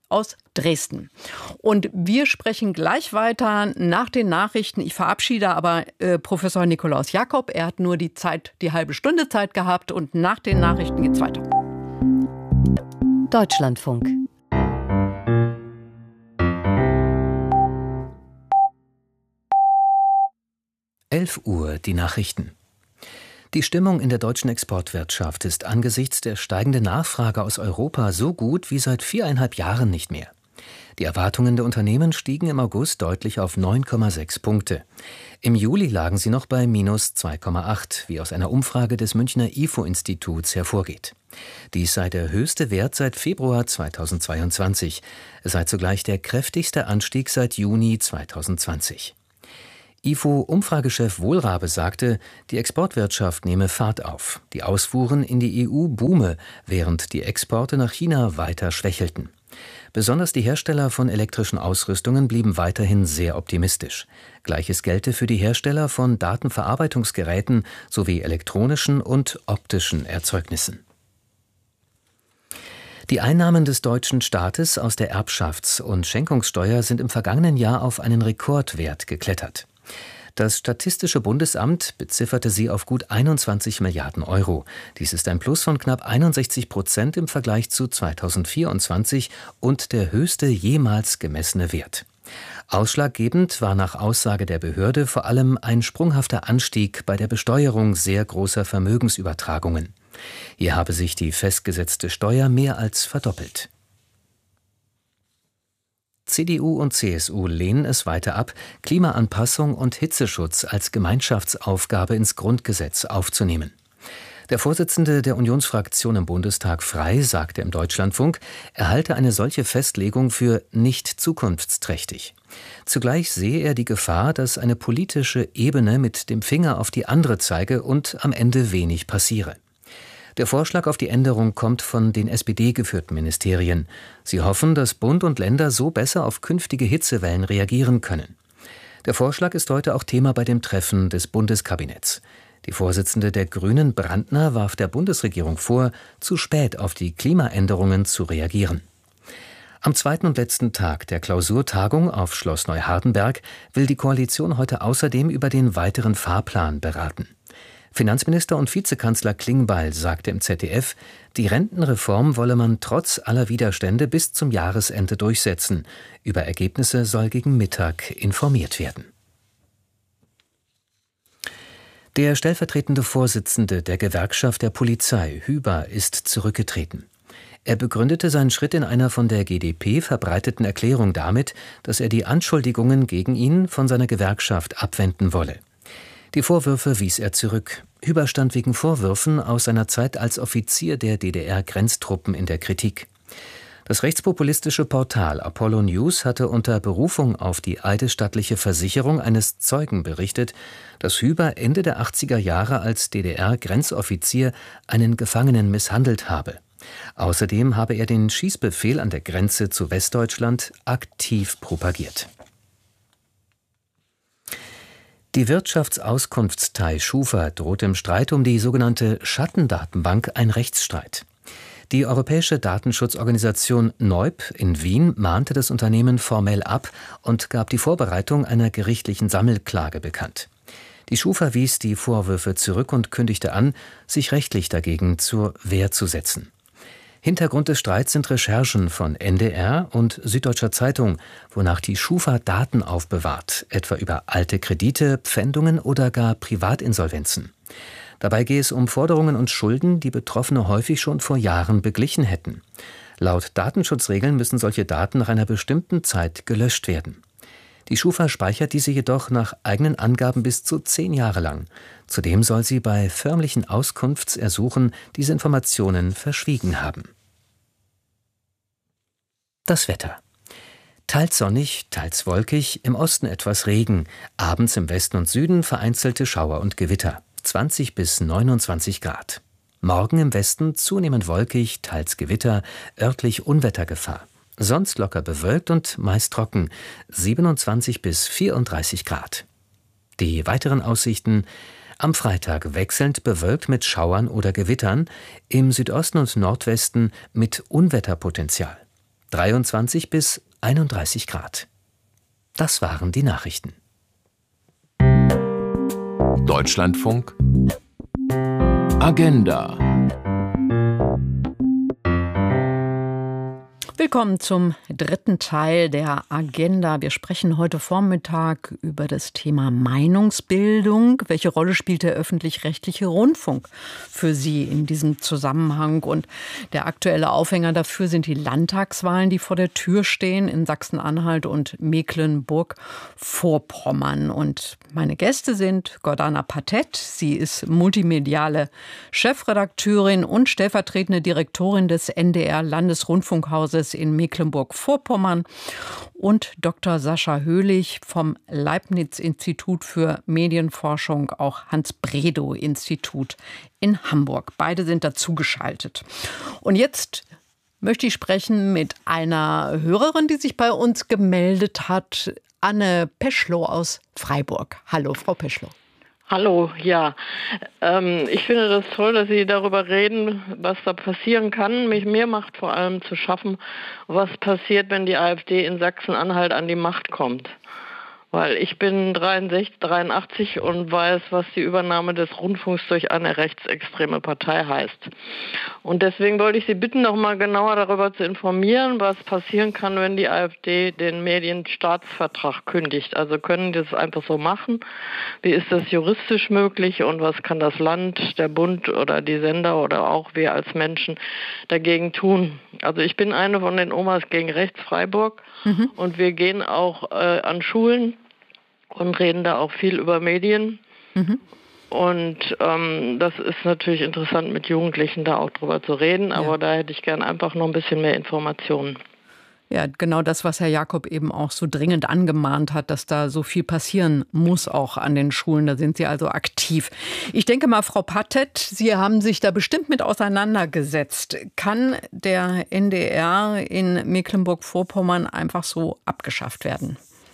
aus Dresden. Und wir sprechen gleich weiter nach den Nachrichten. Ich verabschiede aber äh, Professor Nikolaus Jakob. Er hat nur die Zeit, die halbe Stunde Zeit gehabt und nach den Nachrichten geht's weiter. Deutschlandfunk. elf Uhr, die Nachrichten. Die Stimmung in der deutschen Exportwirtschaft ist angesichts der steigenden Nachfrage aus Europa so gut wie seit viereinhalb Jahren nicht mehr. Die Erwartungen der Unternehmen stiegen im August deutlich auf neun Komma sechs Punkte. Im Juli lagen sie noch bei minus zwei Komma acht, wie aus einer Umfrage des Münchner I F O-Instituts hervorgeht. Dies sei der höchste Wert seit Februar zweitausendzweiundzwanzig. Es sei zugleich der kräftigste Anstieg seit Juni zweitausendzwanzig. I F O-Umfragechef Wohlrabe sagte, die Exportwirtschaft nehme Fahrt auf. Die Ausfuhren in die E U boome, während die Exporte nach China weiter schwächelten. Besonders die Hersteller von elektrischen Ausrüstungen blieben weiterhin sehr optimistisch. Gleiches gelte für die Hersteller von Datenverarbeitungsgeräten sowie elektronischen und optischen Erzeugnissen. Die Einnahmen des deutschen Staates aus der Erbschafts- und Schenkungssteuer sind im vergangenen Jahr auf einen Rekordwert geklettert. Das Statistische Bundesamt bezifferte sie auf gut einundzwanzig Milliarden Euro. Dies ist ein Plus von knapp einundsechzig Prozent im Vergleich zu zweitausendvierundzwanzig und der höchste jemals gemessene Wert. Ausschlaggebend war nach Aussage der Behörde vor allem ein sprunghafter Anstieg bei der Besteuerung sehr großer Vermögensübertragungen. Hier habe sich die festgesetzte Steuer mehr als verdoppelt. C D U und C S U lehnen es weiter ab, Klimaanpassung und Hitzeschutz als Gemeinschaftsaufgabe ins Grundgesetz aufzunehmen. Der Vorsitzende der Unionsfraktion im Bundestag Frey sagte im Deutschlandfunk, er halte eine solche Festlegung für nicht zukunftsträchtig. Zugleich sehe er die Gefahr, dass eine politische Ebene mit dem Finger auf die andere zeige und am Ende wenig passiere. Der Vorschlag auf die Änderung kommt von den S P D-geführten Ministerien. Sie hoffen, dass Bund und Länder so besser auf künftige Hitzewellen reagieren können. Der Vorschlag ist heute auch Thema bei dem Treffen des Bundeskabinetts. Die Vorsitzende der Grünen, Brandner, warf der Bundesregierung vor, zu spät auf die Klimaänderungen zu reagieren. Am zweiten und letzten Tag der Klausurtagung auf Schloss Neuhardenberg will die Koalition heute außerdem über den weiteren Fahrplan beraten. Finanzminister und Vizekanzler Klingbeil sagte im Z D F, die Rentenreform wolle man trotz aller Widerstände bis zum Jahresende durchsetzen. Über Ergebnisse soll gegen Mittag informiert werden. Der stellvertretende Vorsitzende der Gewerkschaft der Polizei, Hüber, ist zurückgetreten. Er begründete seinen Schritt in einer von der G d P verbreiteten Erklärung damit, dass er die Anschuldigungen gegen ihn von seiner Gewerkschaft abwenden wolle. Die Vorwürfe wies er zurück. Hüber stand wegen Vorwürfen aus seiner Zeit als Offizier der D D R-Grenztruppen in der Kritik. Das rechtspopulistische Portal Apollo News hatte unter Berufung auf die eidesstattliche Versicherung eines Zeugen berichtet, dass Hüber Ende der achtziger Jahre als D D R-Grenzoffizier einen Gefangenen misshandelt habe. Außerdem habe er den Schießbefehl an der Grenze zu Westdeutschland aktiv propagiert. Die Wirtschaftsauskunftstei Schufa droht im Streit um die sogenannte Schattendatenbank ein Rechtsstreit. Die europäische Datenschutzorganisation N O I P in Wien mahnte das Unternehmen formell ab und gab die Vorbereitung einer gerichtlichen Sammelklage bekannt. Die Schufa wies die Vorwürfe zurück und kündigte an, sich rechtlich dagegen zur Wehr zu setzen. Hintergrund des Streits sind Recherchen von N D R und Süddeutscher Zeitung, wonach die Schufa Daten aufbewahrt, etwa über alte Kredite, Pfändungen oder gar Privatinsolvenzen. Dabei gehe es um Forderungen und Schulden, die Betroffene häufig schon vor Jahren beglichen hätten. Laut Datenschutzregeln müssen solche Daten nach einer bestimmten Zeit gelöscht werden. Die Schufa speichert diese jedoch nach eigenen Angaben bis zu zehn Jahre lang. Zudem soll sie bei förmlichen Auskunftsersuchen diese Informationen verschwiegen haben. Das Wetter. Teils sonnig, teils wolkig, im Osten etwas Regen, abends im Westen und Süden vereinzelte Schauer und Gewitter, zwanzig bis neunundzwanzig Grad. Morgen im Westen zunehmend wolkig, teils Gewitter, örtlich Unwettergefahr. Sonst locker bewölkt und meist trocken, siebenundzwanzig bis vierunddreißig Grad. Die weiteren Aussichten: am Freitag wechselnd bewölkt mit Schauern oder Gewittern, im Südosten und Nordwesten mit Unwetterpotenzial. dreiundzwanzig bis einunddreißig Grad. Das waren die Nachrichten. Deutschlandfunk Agenda. Willkommen zum dritten Teil der Agenda. Wir sprechen heute Vormittag über das Thema Meinungsbildung. Welche Rolle spielt der öffentlich-rechtliche Rundfunk für Sie in diesem Zusammenhang? Und der aktuelle Aufhänger dafür sind die Landtagswahlen, die vor der Tür stehen in Sachsen-Anhalt und Mecklenburg-Vorpommern. Und meine Gäste sind Gordana Patett. Sie ist multimediale Chefredakteurin und stellvertretende Direktorin des N D R-Landesrundfunkhauses in Mecklenburg-Vorpommern, und Doktor Sascha Höhlich vom Leibniz-Institut für Medienforschung, auch Hans-Bredow-Institut in Hamburg. Beide sind dazugeschaltet. Und jetzt möchte ich sprechen mit einer Hörerin, die sich bei uns gemeldet hat, Anne Peschlow aus Freiburg. Hallo, Frau Peschlow. Hallo, ja. Ähm, ich finde das toll, dass Sie darüber reden, was da passieren kann. Mich, mir macht vor allem zu schaffen, was passiert, wenn die AfD in Sachsen-Anhalt an die Macht kommt. Weil ich bin dreiundsechzig, dreiundachtzig und weiß, was die Übernahme des Rundfunks durch eine rechtsextreme Partei heißt. Und deswegen wollte ich Sie bitten, noch mal genauer darüber zu informieren, was passieren kann, wenn die AfD den Medienstaatsvertrag kündigt. Also können die das einfach so machen? Wie ist das juristisch möglich? Und was kann das Land, der Bund oder die Sender oder auch wir als Menschen dagegen tun? Also ich bin eine von den Omas gegen Rechts Freiburg, mhm. und wir gehen auch äh, an Schulen und reden da auch viel über Medien. Mhm. Und ähm, das ist natürlich interessant, mit Jugendlichen da auch drüber zu reden, aber ja. da hätte ich gern einfach noch ein bisschen mehr Informationen. Ja, genau das, was Herr Jakob eben auch so dringend angemahnt hat, dass da so viel passieren muss auch an den Schulen. Da sind Sie also aktiv. Ich denke mal, Frau Patett, Sie haben sich da bestimmt mit auseinandergesetzt. Kann der N D R in Mecklenburg-Vorpommern einfach so abgeschafft werden?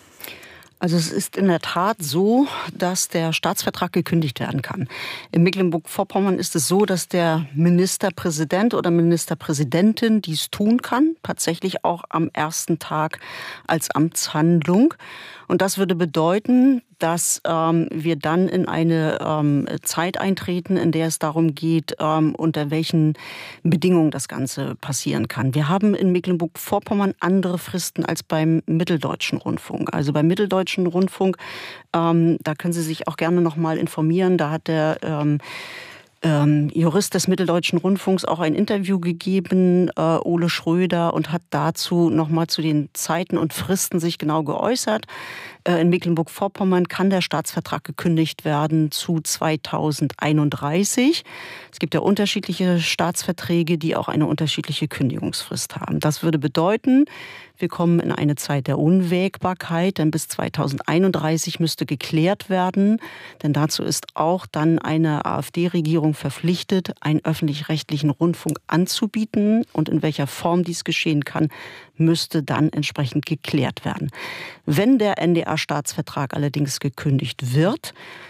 Also es ist in der Tat so, dass der Staatsvertrag gekündigt werden kann. In Mecklenburg-Vorpommern ist es so, dass der Ministerpräsident oder Ministerpräsidentin dies tun kann, tatsächlich auch am ersten Tag als Amtshandlung. Und das würde bedeuten, dass ähm, wir dann in eine ähm, Zeit eintreten, in der es darum geht, ähm, unter welchen Bedingungen das Ganze passieren kann. Wir haben in Mecklenburg-Vorpommern andere Fristen als beim Mitteldeutschen Rundfunk. Also beim Mitteldeutschen Rundfunk, ähm, da können Sie sich auch gerne noch mal informieren. Da hat der ähm, Ähm, Jurist des Mitteldeutschen Rundfunks auch ein Interview gegeben, äh, Ole Schröder, und hat dazu nochmal zu den Zeiten und Fristen sich genau geäußert. Äh, in Mecklenburg-Vorpommern kann der Staatsvertrag gekündigt werden zu zweitausendeinunddreißig. Es gibt ja unterschiedliche Staatsverträge, die auch eine unterschiedliche Kündigungsfrist haben. Das würde bedeuten, wir kommen in eine Zeit der Unwägbarkeit, denn bis zweitausendeinunddreißig müsste geklärt werden, denn dazu ist auch dann eine AfD-Regierung verpflichtet, einen öffentlich-rechtlichen Rundfunk anzubieten, und in welcher Form dies geschehen kann, müsste dann entsprechend geklärt werden. Wenn der N D R-Staatsvertrag allerdings gekündigt wird,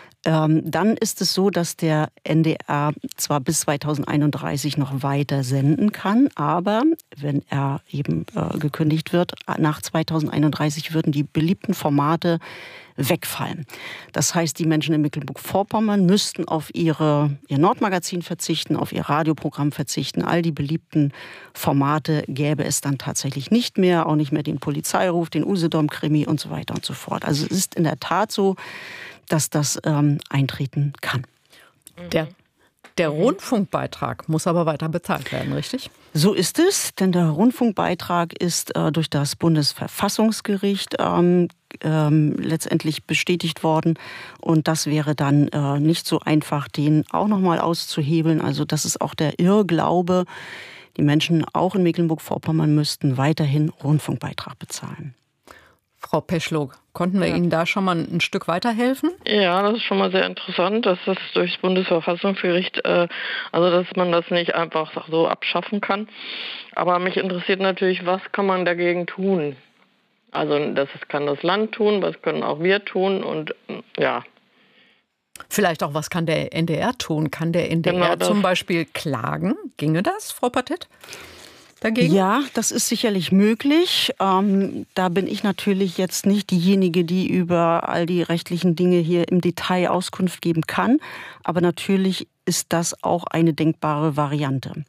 dann ist es so, dass der N D R zwar bis zweitausendeinunddreißig noch weiter senden kann, aber wenn er eben äh, gekündigt wird, nach zweitausendeinunddreißig würden die beliebten Formate wegfallen. Das heißt, die Menschen in Mecklenburg-Vorpommern müssten auf ihre, ihr Nordmagazin verzichten, auf ihr Radioprogramm verzichten. All die beliebten Formate gäbe es dann tatsächlich nicht mehr, auch nicht mehr den Polizeiruf, den Usedom-Krimi und so weiter und so fort. Also es ist in der Tat so, dass das ähm, eintreten kann. Der, der Rundfunkbeitrag muss aber weiter bezahlt werden, richtig? So ist es, denn der Rundfunkbeitrag ist äh, durch das Bundesverfassungsgericht ähm, ähm, letztendlich bestätigt worden. Und das wäre dann äh, nicht so einfach, den auch nochmal auszuhebeln. Also das ist auch der Irrglaube. Die Menschen auch in Mecklenburg-Vorpommern müssten weiterhin Rundfunkbeitrag bezahlen. Frau Peschlow, konnten wir ja. Ihnen da schon mal ein Stück weiterhelfen? Ja, das ist schon mal sehr interessant, dass das durchs Bundesverfassungsgericht, äh, also dass man das nicht einfach so abschaffen kann. Aber mich interessiert natürlich, was kann man dagegen tun? Also das kann das Land tun, was können auch wir tun und ja. Vielleicht auch, was kann der N D R tun? Kann der N D R genau zum Beispiel klagen? Ginge das, Frau Patett? dagegen? Ja, das ist sicherlich möglich. Ähm, da bin ich natürlich jetzt nicht diejenige, die über all die rechtlichen Dinge hier im Detail Auskunft geben kann. Aber natürlich ist das auch eine denkbare Variante. Mhm.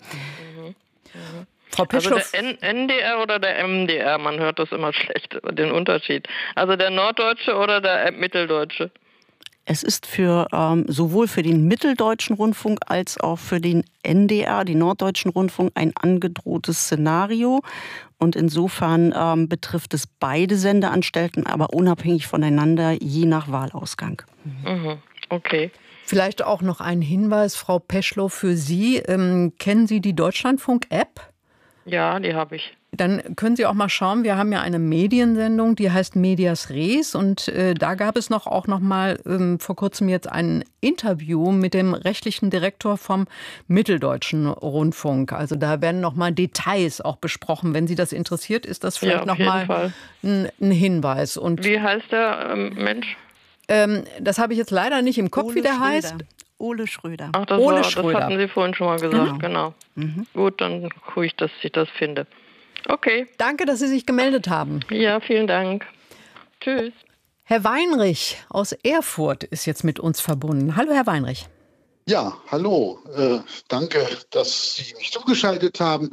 Mhm. Frau Peschloff. Also der N D R oder der M D R, man hört das immer schlecht, den Unterschied. Also der Norddeutsche oder der Mitteldeutsche? Es ist für ähm, sowohl für den Mitteldeutschen Rundfunk als auch für den N D R, den Norddeutschen Rundfunk, ein angedrohtes Szenario. Und insofern ähm, betrifft es beide Sendeanstalten, aber unabhängig voneinander, je nach Wahlausgang. Mhm. Okay. Vielleicht auch noch ein Hinweis, Frau Peschlow, für Sie. Ähm, kennen Sie die Deutschlandfunk-App? Ja, die habe ich. Dann können Sie auch mal schauen, wir haben ja eine Mediensendung, die heißt Medias Res und äh, da gab es noch auch noch mal ähm, vor kurzem jetzt ein Interview mit dem rechtlichen Direktor vom Mitteldeutschen Rundfunk. Also da werden noch mal Details auch besprochen. Wenn Sie das interessiert, ist das vielleicht ja, noch mal ein, ein Hinweis. Und wie heißt der ähm, Mensch? Ähm, das habe ich jetzt leider nicht im Kopf, Ole wie der Schröder. heißt. Ole Schröder. Ach, das, Ole war, Schröder. das hatten Sie vorhin schon mal gesagt, genau. genau. Mhm. Gut, dann gucke ich, dass ich das finde. Okay. Danke, dass Sie sich gemeldet haben. Ja, vielen Dank. Tschüss. Herr Weinrich aus Erfurt ist jetzt mit uns verbunden. Hallo, Herr Weinrich. Ja, hallo. Äh, danke, dass Sie mich zugeschaltet haben.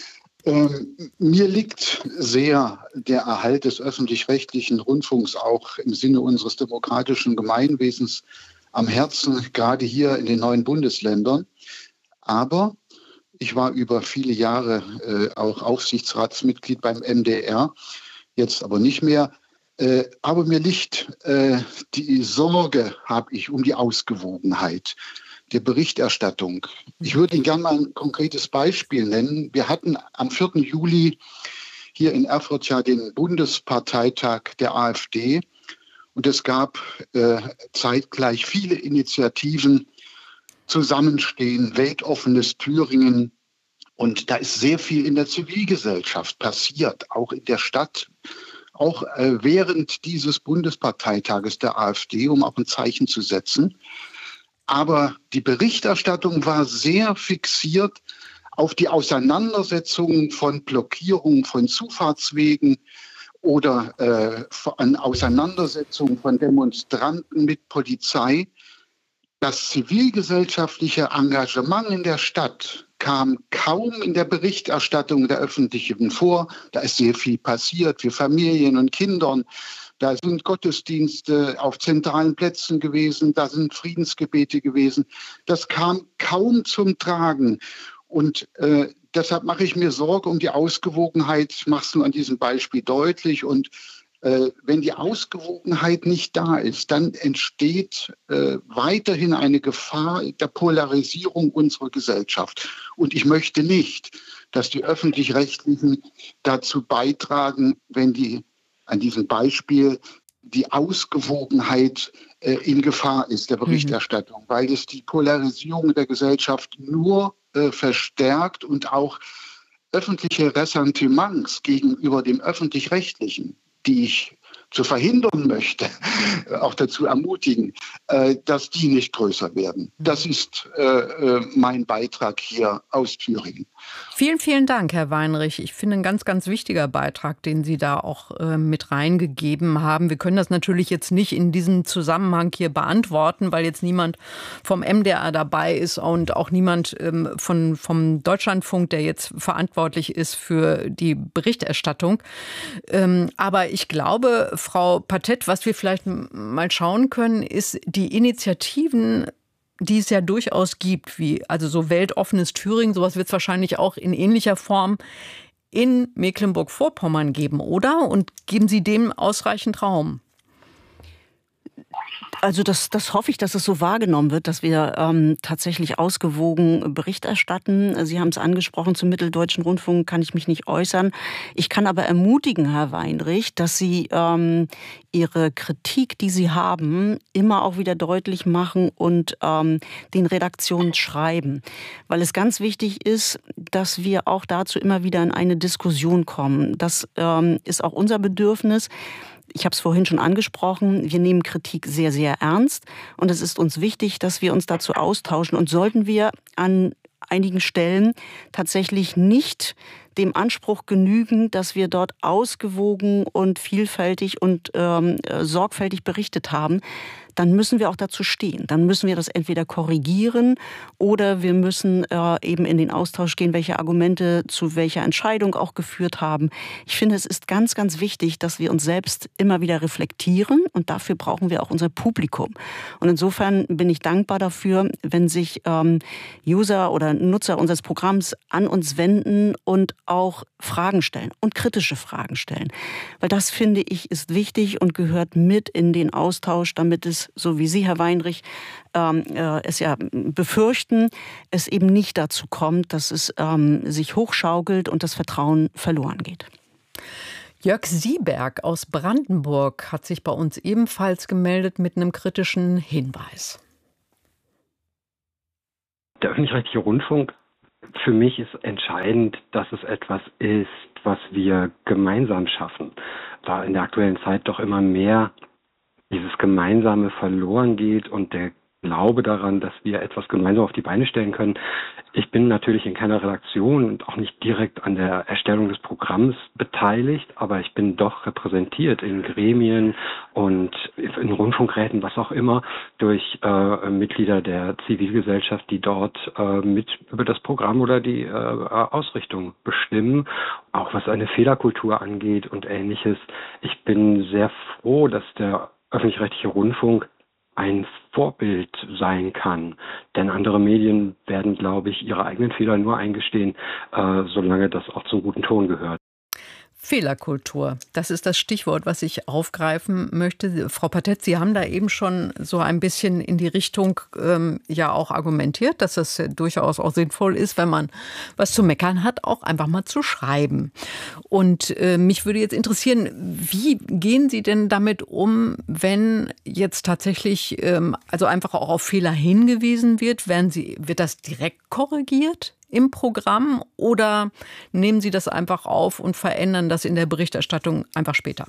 Ähm, mir liegt sehr der Erhalt des öffentlich-rechtlichen Rundfunks auch im Sinne unseres demokratischen Gemeinwesens am Herzen, gerade hier in den neuen Bundesländern. Aber ich war über viele Jahre äh, auch Aufsichtsratsmitglied beim M D R, jetzt aber nicht mehr. Äh, aber mir liegt äh, die Sorge, habe ich, um die Ausgewogenheit der Berichterstattung. Ich würde Ihnen gerne mal ein konkretes Beispiel nennen. Wir hatten am vierten Juli hier in Erfurt ja den Bundesparteitag der AfD und es gab äh, zeitgleich viele Initiativen, Zusammenstehen, weltoffenes Thüringen. Und da ist sehr viel in der Zivilgesellschaft passiert, auch in der Stadt, auch äh, während dieses Bundesparteitages der AfD, um auch ein Zeichen zu setzen. Aber die Berichterstattung war sehr fixiert auf die Auseinandersetzungen von Blockierungen von Zufahrtswegen oder äh, an Auseinandersetzungen von Demonstranten mit Polizei. Das zivilgesellschaftliche Engagement in der Stadt kam kaum in der Berichterstattung der Öffentlichen vor. Da ist sehr viel passiert für Familien und Kindern. Da sind Gottesdienste auf zentralen Plätzen gewesen, da sind Friedensgebete gewesen. Das kam kaum zum Tragen. Und äh, deshalb mache ich mir Sorge um die Ausgewogenheit. Ich mache es nur an diesem Beispiel deutlich. Und äh, wenn die Ausgewogenheit nicht da ist, dann entsteht äh, weiterhin eine Gefahr der Polarisierung unserer Gesellschaft. Und ich möchte nicht, dass die Öffentlich-Rechtlichen dazu beitragen, wenn die an diesem Beispiel die Ausgewogenheit äh, in Gefahr ist der Berichterstattung, mhm. weil es die Polarisierung der Gesellschaft nur äh, verstärkt und auch öffentliche Ressentiments gegenüber dem Öffentlich-Rechtlichen, die ich zu verhindern möchte, auch dazu ermutigen, äh, dass die nicht größer werden. Das ist äh, äh, mein Beitrag hier aus Thüringen. Vielen, vielen Dank, Herr Weinrich. Ich finde, ein ganz, ganz wichtiger Beitrag, den Sie da auch äh, mit reingegeben haben. Wir können das natürlich jetzt nicht in diesem Zusammenhang hier beantworten, weil jetzt niemand vom M D R dabei ist und auch niemand ähm, von, vom Deutschlandfunk, der jetzt verantwortlich ist für die Berichterstattung. Ähm, aber ich glaube, Frau Patett, was wir vielleicht mal schauen können, ist die Initiativen, die es ja durchaus gibt, wie also so weltoffenes Thüringen, sowas wird es wahrscheinlich auch in ähnlicher Form in Mecklenburg-Vorpommern geben, oder? Und geben Sie dem ausreichend Raum? Also das, das hoffe ich, dass es so wahrgenommen wird, dass wir ähm, tatsächlich ausgewogen Bericht erstatten. Sie haben es angesprochen, zum Mitteldeutschen Rundfunk kann ich mich nicht äußern. Ich kann aber ermutigen, Herr Weinrich, dass Sie ähm, Ihre Kritik, die Sie haben, immer auch wieder deutlich machen und ähm, den Redaktionen schreiben. Weil es ganz wichtig ist, dass wir auch dazu immer wieder in eine Diskussion kommen. Das ähm, ist auch unser Bedürfnis. Ich habe es vorhin schon angesprochen, wir nehmen Kritik sehr, sehr ernst und es ist uns wichtig, dass wir uns dazu austauschen. Und sollten wir an einigen Stellen tatsächlich nicht dem Anspruch genügen, dass wir dort ausgewogen und vielfältig und ähm, sorgfältig berichtet haben, dann müssen wir auch dazu stehen. Dann müssen wir das entweder korrigieren oder wir müssen äh, eben in den Austausch gehen, welche Argumente zu welcher Entscheidung auch geführt haben. Ich finde, es ist ganz, ganz wichtig, dass wir uns selbst immer wieder reflektieren und dafür brauchen wir auch unser Publikum. Und insofern bin ich dankbar dafür, wenn sich ähm, User oder Nutzer unseres Programms an uns wenden und auch Fragen stellen und kritische Fragen stellen. Weil das, finde ich, ist wichtig und gehört mit in den Austausch, damit es, so wie Sie, Herr Weinrich, ähm, äh, es ja befürchten, es eben nicht dazu kommt, dass es ähm, sich hochschaukelt und das Vertrauen verloren geht. Jörg Sieberg aus Brandenburg hat sich bei uns ebenfalls gemeldet mit einem kritischen Hinweis. Der öffentlich-rechtliche Rundfunk, für mich ist entscheidend, dass es etwas ist, was wir gemeinsam schaffen. Da in der aktuellen Zeit doch immer mehr dieses Gemeinsame verloren geht und der Glaube daran, dass wir etwas gemeinsam auf die Beine stellen können. Ich bin natürlich in keiner Redaktion und auch nicht direkt an der Erstellung des Programms beteiligt, aber ich bin doch repräsentiert in Gremien und in Rundfunkräten, was auch immer, durch äh, Mitglieder der Zivilgesellschaft, die dort äh, mit über das Programm oder die äh, Ausrichtung bestimmen, auch was eine Fehlerkultur angeht und Ähnliches. Ich bin sehr froh, dass der öffentlich-rechtliche Rundfunk ein Vorbild sein kann. Denn andere Medien werden, glaube ich, ihre eigenen Fehler nur eingestehen, äh, solange das auch zum guten Ton gehört. Fehlerkultur, das ist das Stichwort, was ich aufgreifen möchte. Frau Patett, Sie haben da eben schon so ein bisschen in die Richtung ähm, ja auch argumentiert, dass es durchaus auch sinnvoll ist, wenn man was zu meckern hat, auch einfach mal zu schreiben. Und äh, mich würde jetzt interessieren, wie gehen Sie denn damit um, wenn jetzt tatsächlich ähm, also einfach auch auf Fehler hingewiesen wird? Werden Sie, wird das direkt korrigiert im Programm oder nehmen Sie das einfach auf und verändern das in der Berichterstattung einfach später?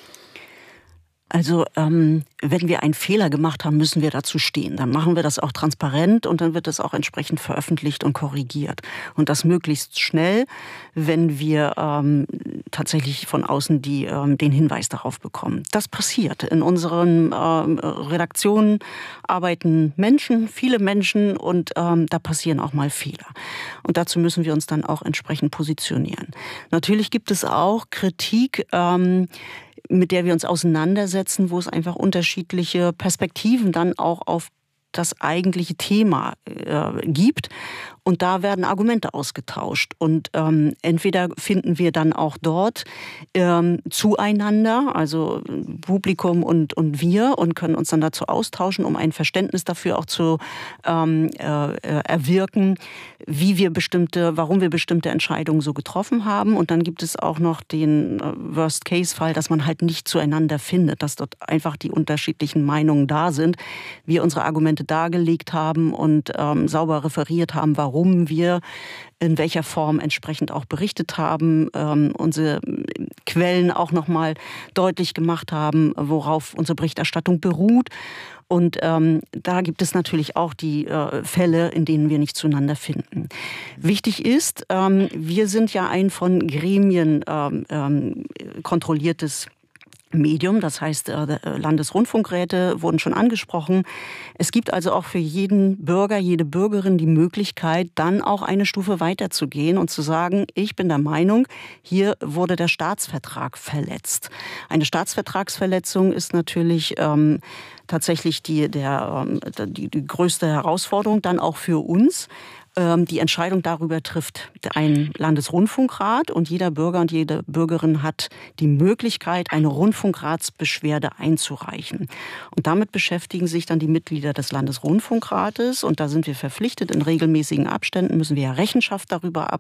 Also ähm, wenn wir einen Fehler gemacht haben, müssen wir dazu stehen. Dann machen wir das auch transparent und dann wird es auch entsprechend veröffentlicht und korrigiert. Und das möglichst schnell, wenn wir ähm, tatsächlich von außen die, ähm, den Hinweis darauf bekommen. Das passiert. In unseren ähm, Redaktionen arbeiten Menschen, viele Menschen und ähm, da passieren auch mal Fehler. Und dazu müssen wir uns dann auch entsprechend positionieren. Natürlich gibt es auch Kritik, ähm, mit der wir uns auseinandersetzen, wo es einfach unterschiedliche Perspektiven dann auch auf das eigentliche Thema äh, gibt. Und da werden Argumente ausgetauscht. Und ähm, entweder finden wir dann auch dort ähm, zueinander, also Publikum und, und wir, und können uns dann dazu austauschen, um ein Verständnis dafür auch zu ähm, äh, erwirken, wie wir bestimmte, warum wir bestimmte Entscheidungen so getroffen haben. Und dann gibt es auch noch den Worst-Case-Fall, dass man halt nicht zueinander findet, dass dort einfach die unterschiedlichen Meinungen da sind, wir unsere Argumente dargelegt haben und ähm, sauber referiert haben, warum wir in welcher Form entsprechend auch berichtet haben, ähm, unsere Quellen auch nochmal deutlich gemacht haben, worauf unsere Berichterstattung beruht. Und ähm, da gibt es natürlich auch die äh, Fälle, in denen wir nicht zueinander finden. Wichtig ist, ähm, wir sind ja ein von Gremien ähm, ähm, kontrolliertes Medium, das heißt Landesrundfunkräte wurden schon angesprochen. Es gibt also auch für jeden Bürger, jede Bürgerin die Möglichkeit, dann auch eine Stufe weiterzugehen und zu sagen, ich bin der Meinung, hier wurde der Staatsvertrag verletzt. Eine Staatsvertragsverletzung ist natürlich ähm, tatsächlich die, der, die, die größte Herausforderung dann auch für uns. Die Entscheidung darüber trifft ein Landesrundfunkrat und jeder Bürger und jede Bürgerin hat die Möglichkeit, eine Rundfunkratsbeschwerde einzureichen. Und damit beschäftigen sich dann die Mitglieder des Landesrundfunkrates und da sind wir verpflichtet, in regelmäßigen Abständen müssen wir ja Rechenschaft darüber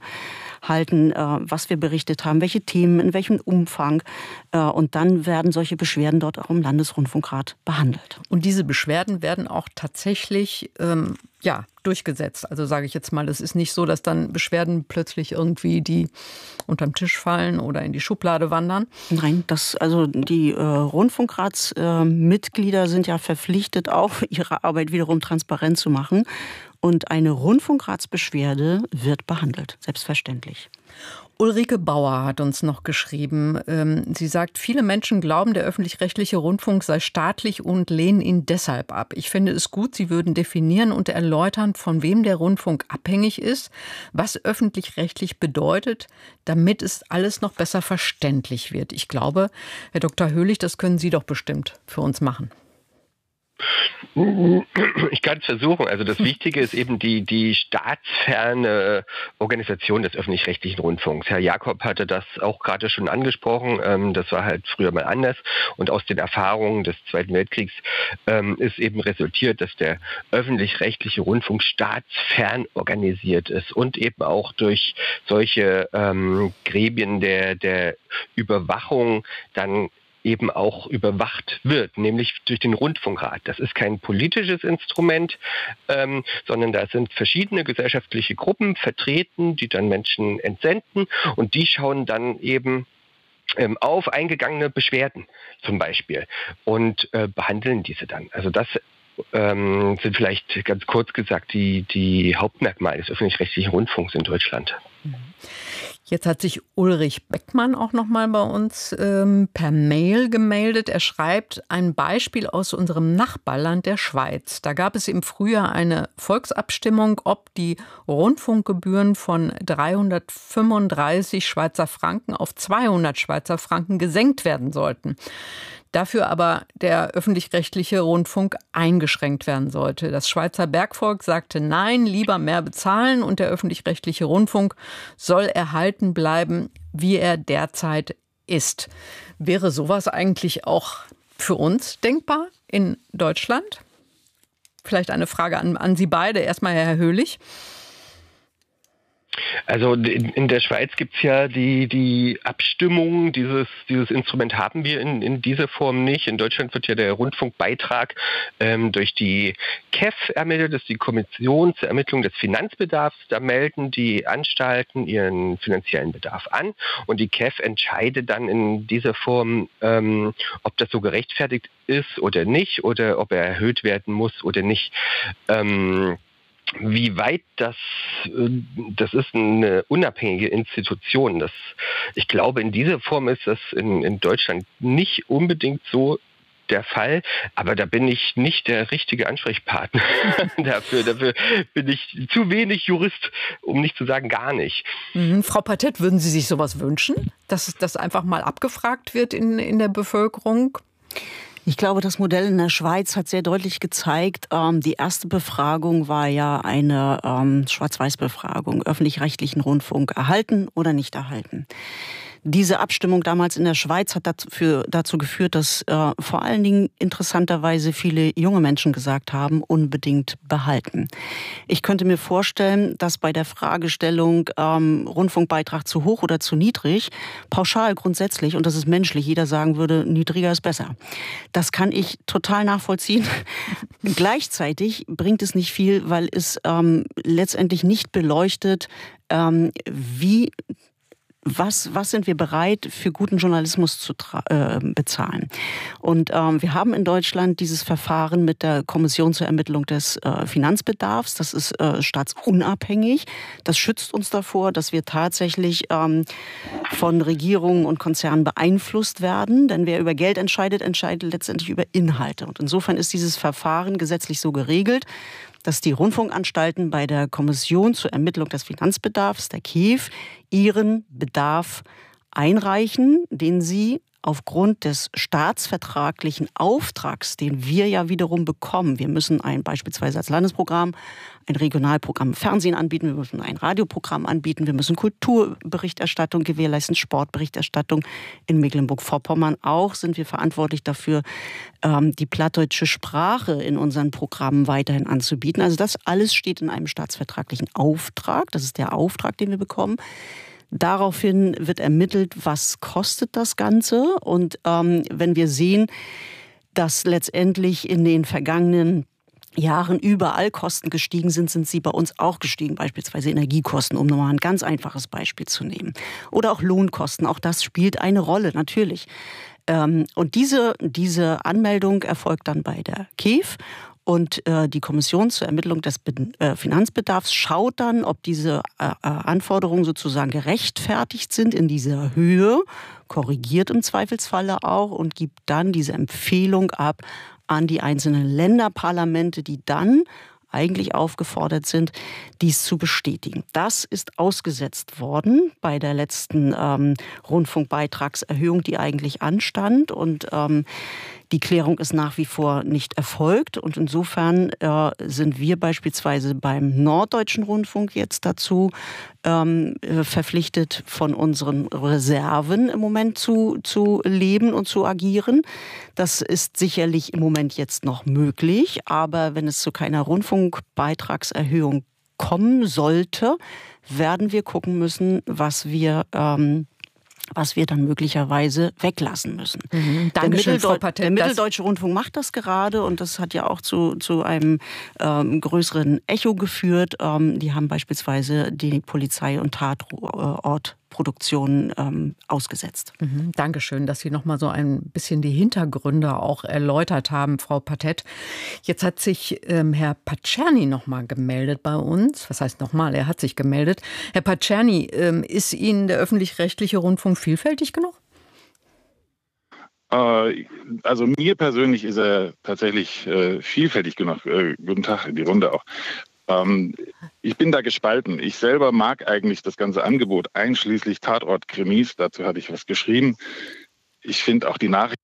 abhalten, was wir berichtet haben, welche Themen, in welchem Umfang. Und dann werden solche Beschwerden dort auch im Landesrundfunkrat behandelt. Und diese Beschwerden werden auch tatsächlich ähm ja, durchgesetzt. Also sage ich jetzt mal, es ist nicht so, dass dann Beschwerden plötzlich irgendwie die unterm Tisch fallen oder in die Schublade wandern. Nein, das, also die äh, Rundfunkratsmitglieder äh, sind ja verpflichtet, auch ihre Arbeit wiederum transparent zu machen. Und eine Rundfunkratsbeschwerde wird behandelt, selbstverständlich. Ulrike Bauer hat uns noch geschrieben. Sie sagt, viele Menschen glauben, der öffentlich-rechtliche Rundfunk sei staatlich und lehnen ihn deshalb ab. Ich finde es gut, Sie würden definieren und erläutern, von wem der Rundfunk abhängig ist, was öffentlich-rechtlich bedeutet, damit es alles noch besser verständlich wird. Ich glaube, Herr Doktor Höhlich, das können Sie doch bestimmt für uns machen. Ich kann es versuchen. Also das Wichtige ist eben die, die staatsferne Organisation des öffentlich-rechtlichen Rundfunks. Herr Jakob hatte das auch gerade schon angesprochen. Das war halt früher mal anders. Und aus den Erfahrungen des Zweiten Weltkriegs ist eben resultiert, dass der öffentlich-rechtliche Rundfunk staatsfern organisiert ist und eben auch durch solche ähm, Gremien der, der Überwachung dann eben auch überwacht wird, nämlich durch den Rundfunkrat. Das ist kein politisches Instrument, ähm, sondern da sind verschiedene gesellschaftliche Gruppen vertreten, die dann Menschen entsenden und die schauen dann eben ähm, auf eingegangene Beschwerden zum Beispiel und äh, behandeln diese dann. Also das ähm, sind vielleicht ganz kurz gesagt die, die Hauptmerkmale des öffentlich-rechtlichen Rundfunks in Deutschland. Jetzt hat sich Ulrich Beckmann auch noch mal bei uns ähm, per Mail gemeldet. Er schreibt ein Beispiel aus unserem Nachbarland der Schweiz. Da gab es im Frühjahr eine Volksabstimmung, ob die Rundfunkgebühren von dreihundertfünfunddreißig Schweizer Franken auf zweihundert Schweizer Franken gesenkt werden sollten. Dafür aber der öffentlich-rechtliche Rundfunk eingeschränkt werden sollte. Das Schweizer Bergvolk sagte nein, lieber mehr bezahlen und der öffentlich-rechtliche Rundfunk soll erhalten bleiben, wie er derzeit ist. Wäre sowas eigentlich auch für uns denkbar in Deutschland? Vielleicht eine Frage an, an Sie beide. Erstmal Herr Höhlich. Also in der Schweiz gibt es ja die, die Abstimmung, dieses, dieses Instrument haben wir in, in dieser Form nicht. In Deutschland wird ja der Rundfunkbeitrag ähm, durch die K E F ermittelt, das ist die Kommission zur Ermittlung des Finanzbedarfs. Da melden die Anstalten ihren finanziellen Bedarf an und die K E F entscheidet dann in dieser Form, ähm, ob das so gerechtfertigt ist oder nicht oder ob er erhöht werden muss oder nicht. Ähm, Wie weit das, das ist eine unabhängige Institution. Das, ich glaube, in dieser Form ist das in, in Deutschland nicht unbedingt so der Fall, aber da bin ich nicht der richtige Ansprechpartner dafür. Dafür bin ich zu wenig Jurist, um nicht zu sagen gar nicht. Mhm. Frau Patett, würden Sie sich sowas wünschen, dass das einfach mal abgefragt wird in, in der Bevölkerung? Ich glaube, das Modell in der Schweiz hat sehr deutlich gezeigt, ähm, die erste Befragung war ja eine ähm, Schwarz-Weiß-Befragung, öffentlich-rechtlichen Rundfunk erhalten oder nicht erhalten. Diese Abstimmung damals in der Schweiz hat dafür, dazu geführt, dass äh, vor allen Dingen interessanterweise viele junge Menschen gesagt haben, unbedingt behalten. Ich könnte mir vorstellen, dass bei der Fragestellung ähm, Rundfunkbeitrag zu hoch oder zu niedrig, pauschal grundsätzlich, und das ist menschlich, jeder sagen würde, niedriger ist besser. Das kann ich total nachvollziehen. Gleichzeitig bringt es nicht viel, weil es ähm, letztendlich nicht beleuchtet, ähm, wie Was, was sind wir bereit, für guten Journalismus zu äh, bezahlen? Und ähm, wir haben in Deutschland dieses Verfahren mit der Kommission zur Ermittlung des äh, Finanzbedarfs. Das ist äh, staatsunabhängig. Das schützt uns davor, dass wir tatsächlich ähm, von Regierungen und Konzernen beeinflusst werden. Denn wer über Geld entscheidet, entscheidet letztendlich über Inhalte. Und insofern ist dieses Verfahren gesetzlich so geregelt, dass die Rundfunkanstalten bei der Kommission zur Ermittlung des Finanzbedarfs, der K E F, ihren Bedarf einreichen, den sie aufgrund des staatsvertraglichen Auftrags, den wir ja wiederum bekommen. Wir müssen ein beispielsweise als Landesprogramm ein Regionalprogramm im Fernsehen anbieten, wir müssen ein Radioprogramm anbieten, wir müssen Kulturberichterstattung gewährleisten, Sportberichterstattung. In Mecklenburg-Vorpommern auch sind wir verantwortlich dafür, die plattdeutsche Sprache in unseren Programmen weiterhin anzubieten. Also das alles steht in einem staatsvertraglichen Auftrag. Das ist der Auftrag, den wir bekommen. Daraufhin wird ermittelt, was kostet das Ganze. Und ähm, wenn wir sehen, dass letztendlich in den vergangenen Jahren überall Kosten gestiegen sind, sind sie bei uns auch gestiegen. Beispielsweise Energiekosten, um nochmal ein ganz einfaches Beispiel zu nehmen. Oder auch Lohnkosten, auch das spielt eine Rolle, natürlich. Ähm, und diese, diese Anmeldung erfolgt dann bei der K E F. Und äh, die Kommission zur Ermittlung des Be- äh, Finanzbedarfs schaut dann, ob diese äh, Anforderungen sozusagen gerechtfertigt sind in dieser Höhe, korrigiert im Zweifelsfalle auch und gibt dann diese Empfehlung ab an die einzelnen Länderparlamente, die dann eigentlich aufgefordert sind, dies zu bestätigen. Das ist ausgesetzt worden bei der letzten ähm, Rundfunkbeitragserhöhung, die eigentlich anstand. Und ähm, die Klärung ist nach wie vor nicht erfolgt. Und insofern äh, sind wir beispielsweise beim Norddeutschen Rundfunk jetzt dazu ähm, verpflichtet, von unseren Reserven im Moment zu, zu leben und zu agieren. Das ist sicherlich im Moment jetzt noch möglich. Aber wenn es zu keiner Rundfunkbeitragserhöhung kommen sollte, werden wir gucken müssen, was wir ähm, was wir dann möglicherweise weglassen müssen. Mhm. Der, Dankeschön, Mitteldeu- Frau Patent, der Mitteldeutsche Rundfunk macht das gerade und das hat ja auch zu, zu einem ähm, größeren Echo geführt. Ähm, die haben beispielsweise die Polizei- und Tatortproduktion ähm, ausgesetzt. Mhm. Dankeschön, dass Sie noch mal so ein bisschen die Hintergründe auch erläutert haben, Frau Patet. Jetzt hat sich ähm, Herr Pacerni noch mal gemeldet bei uns. Was heißt noch mal? Er hat sich gemeldet. Herr Pacerni, ähm, ist Ihnen der öffentlich-rechtliche Rundfunk vielfältig genug? Äh, also mir persönlich ist er tatsächlich äh, vielfältig genug. Äh, guten Tag in die Runde auch. Ähm, ich bin da gespalten. Ich selber mag eigentlich das ganze Angebot, einschließlich Tatort-Krimis. Dazu hatte ich was geschrieben. Ich finde auch die Nachrichten.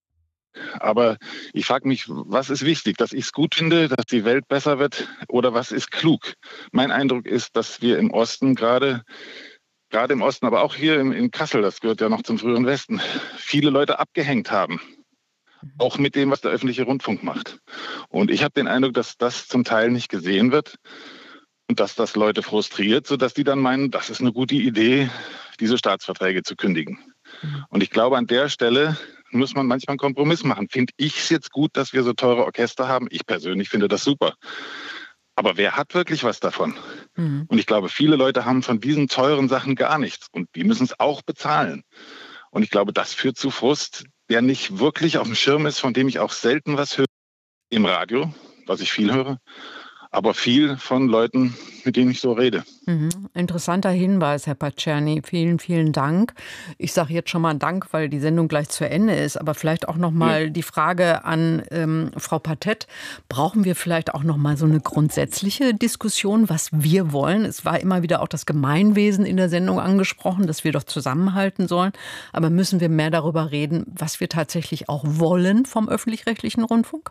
Aber ich frage mich, was ist wichtig? Dass ich es gut finde, dass die Welt besser wird oder was ist klug? Mein Eindruck ist, dass wir im Osten gerade, gerade im Osten, aber auch hier in, in Kassel, das gehört ja noch zum früheren Westen, viele Leute abgehängt haben. Auch mit dem, was der öffentliche Rundfunk macht. Und ich habe den Eindruck, dass das zum Teil nicht gesehen wird und dass das Leute frustriert, sodass die dann meinen, das ist eine gute Idee, diese Staatsverträge zu kündigen. Und ich glaube, an der Stelle muss man manchmal einen Kompromiss machen. Finde ich es jetzt gut, dass wir so teure Orchester haben? Ich persönlich finde das super. Aber wer hat wirklich was davon? Mhm. Und ich glaube, viele Leute haben von diesen teuren Sachen gar nichts. Und die müssen es auch bezahlen. Und ich glaube, das führt zu Frust, der nicht wirklich auf dem Schirm ist, von dem ich auch selten was höre im Radio, was ich viel höre, aber viel von Leuten, mit denen ich so rede. Mhm. Interessanter Hinweis, Herr Pacerni. Vielen, vielen Dank. Ich sage jetzt schon mal Dank, weil die Sendung gleich zu Ende ist. Aber vielleicht auch noch mal ja. die Frage an ähm, Frau Patet. Brauchen wir vielleicht auch noch mal so eine grundsätzliche Diskussion, was wir wollen? Es war immer wieder auch das Gemeinwesen in der Sendung angesprochen, dass wir doch zusammenhalten sollen. Aber müssen wir mehr darüber reden, was wir tatsächlich auch wollen vom öffentlich-rechtlichen Rundfunk?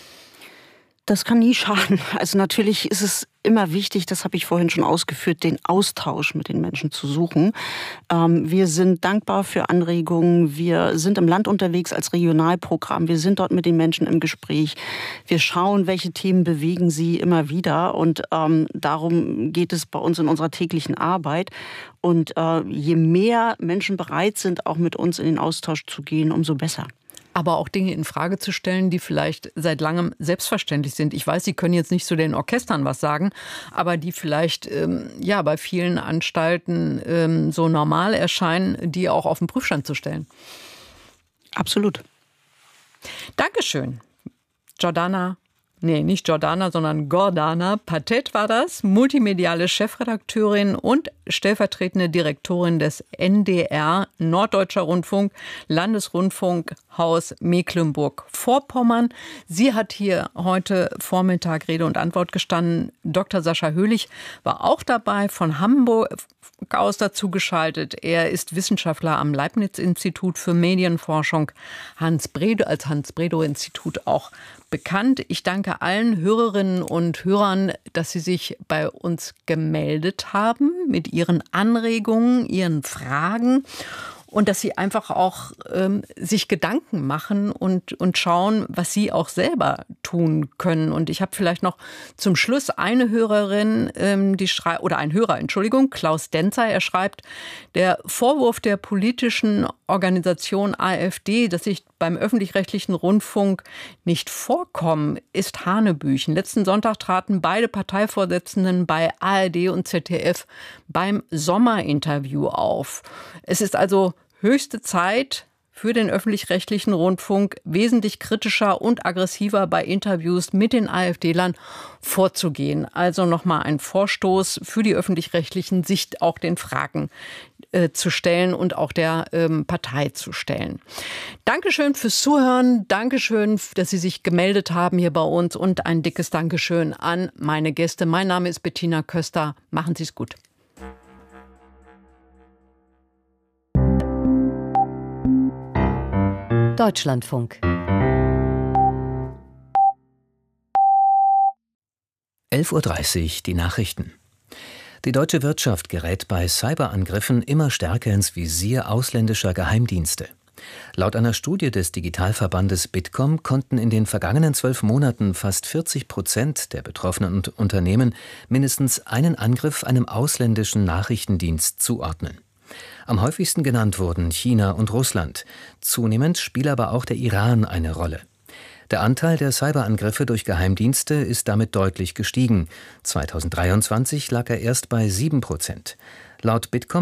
Das kann nie schaden. Also natürlich ist es immer wichtig, das habe ich vorhin schon ausgeführt, den Austausch mit den Menschen zu suchen. Ähm, wir sind dankbar für Anregungen. Wir sind im Land unterwegs als Regionalprogramm. Wir sind dort mit den Menschen im Gespräch. Wir schauen, welche Themen bewegen sie immer wieder. Und ähm, darum geht es bei uns in unserer täglichen Arbeit. Und äh, je mehr Menschen bereit sind, auch mit uns in den Austausch zu gehen, umso besser. Aber auch Dinge in Frage zu stellen, die vielleicht seit langem selbstverständlich sind. Ich weiß, Sie können jetzt nicht zu den Orchestern was sagen, aber die vielleicht ähm, ja bei vielen Anstalten ähm, so normal erscheinen, die auch auf den Prüfstand zu stellen. Absolut. Dankeschön, Jordana. Nee, nicht Jordana, sondern Gordana Patet war das, multimediale Chefredakteurin und stellvertretende Direktorin des N D R, Norddeutscher Rundfunk, Landesrundfunkhaus Mecklenburg-Vorpommern. Sie hat hier heute Vormittag Rede und Antwort gestanden. Doktor Sascha Höhlich war auch dabei, von Hamburg aus dazu geschaltet. Er ist Wissenschaftler am Leibniz-Institut für Medienforschung, Hans Bredow, als Hans-Bredow-Institut auch bekannt. Ich danke allen Hörerinnen und Hörern, dass sie sich bei uns gemeldet haben mit ihren Anregungen, ihren Fragen. Und dass sie einfach auch ähm, sich Gedanken machen und, und schauen, was sie auch selber tun können. Und ich habe vielleicht noch zum Schluss eine Hörerin, ähm, die schrei- oder ein Hörer, Entschuldigung, Klaus Denzer, er schreibt, der Vorwurf der politischen Organisation AfD, dass ich beim öffentlich-rechtlichen Rundfunk nicht vorkommen, ist Hanebüchen. Letzten Sonntag traten beide Parteivorsitzenden bei A R D und Z D F beim Sommerinterview auf. Es ist also höchste Zeit für den öffentlich-rechtlichen Rundfunk, wesentlich kritischer und aggressiver bei Interviews mit den AfD-Lern vorzugehen. Also nochmal ein Vorstoß für die Öffentlich-Rechtlichen, sich auch den Fragen äh, zu stellen und auch der ähm, Partei zu stellen. Dankeschön fürs Zuhören. Dankeschön, dass Sie sich gemeldet haben hier bei uns und ein dickes Dankeschön an meine Gäste. Mein Name ist Bettina Köster. Machen Sie es gut. Deutschlandfunk. elf Uhr dreißig, die Nachrichten. Die deutsche Wirtschaft gerät bei Cyberangriffen immer stärker ins Visier ausländischer Geheimdienste. Laut einer Studie des Digitalverbandes Bitkom konnten in den vergangenen zwölf Monaten fast vierzig Prozent der betroffenen Unternehmen mindestens einen Angriff einem ausländischen Nachrichtendienst zuordnen. Am häufigsten genannt wurden China und Russland. Zunehmend spielt aber auch der Iran eine Rolle. Der Anteil der Cyberangriffe durch Geheimdienste ist damit deutlich gestiegen. zweitausenddreiundzwanzig lag er erst bei sieben Prozent. Laut Bitkom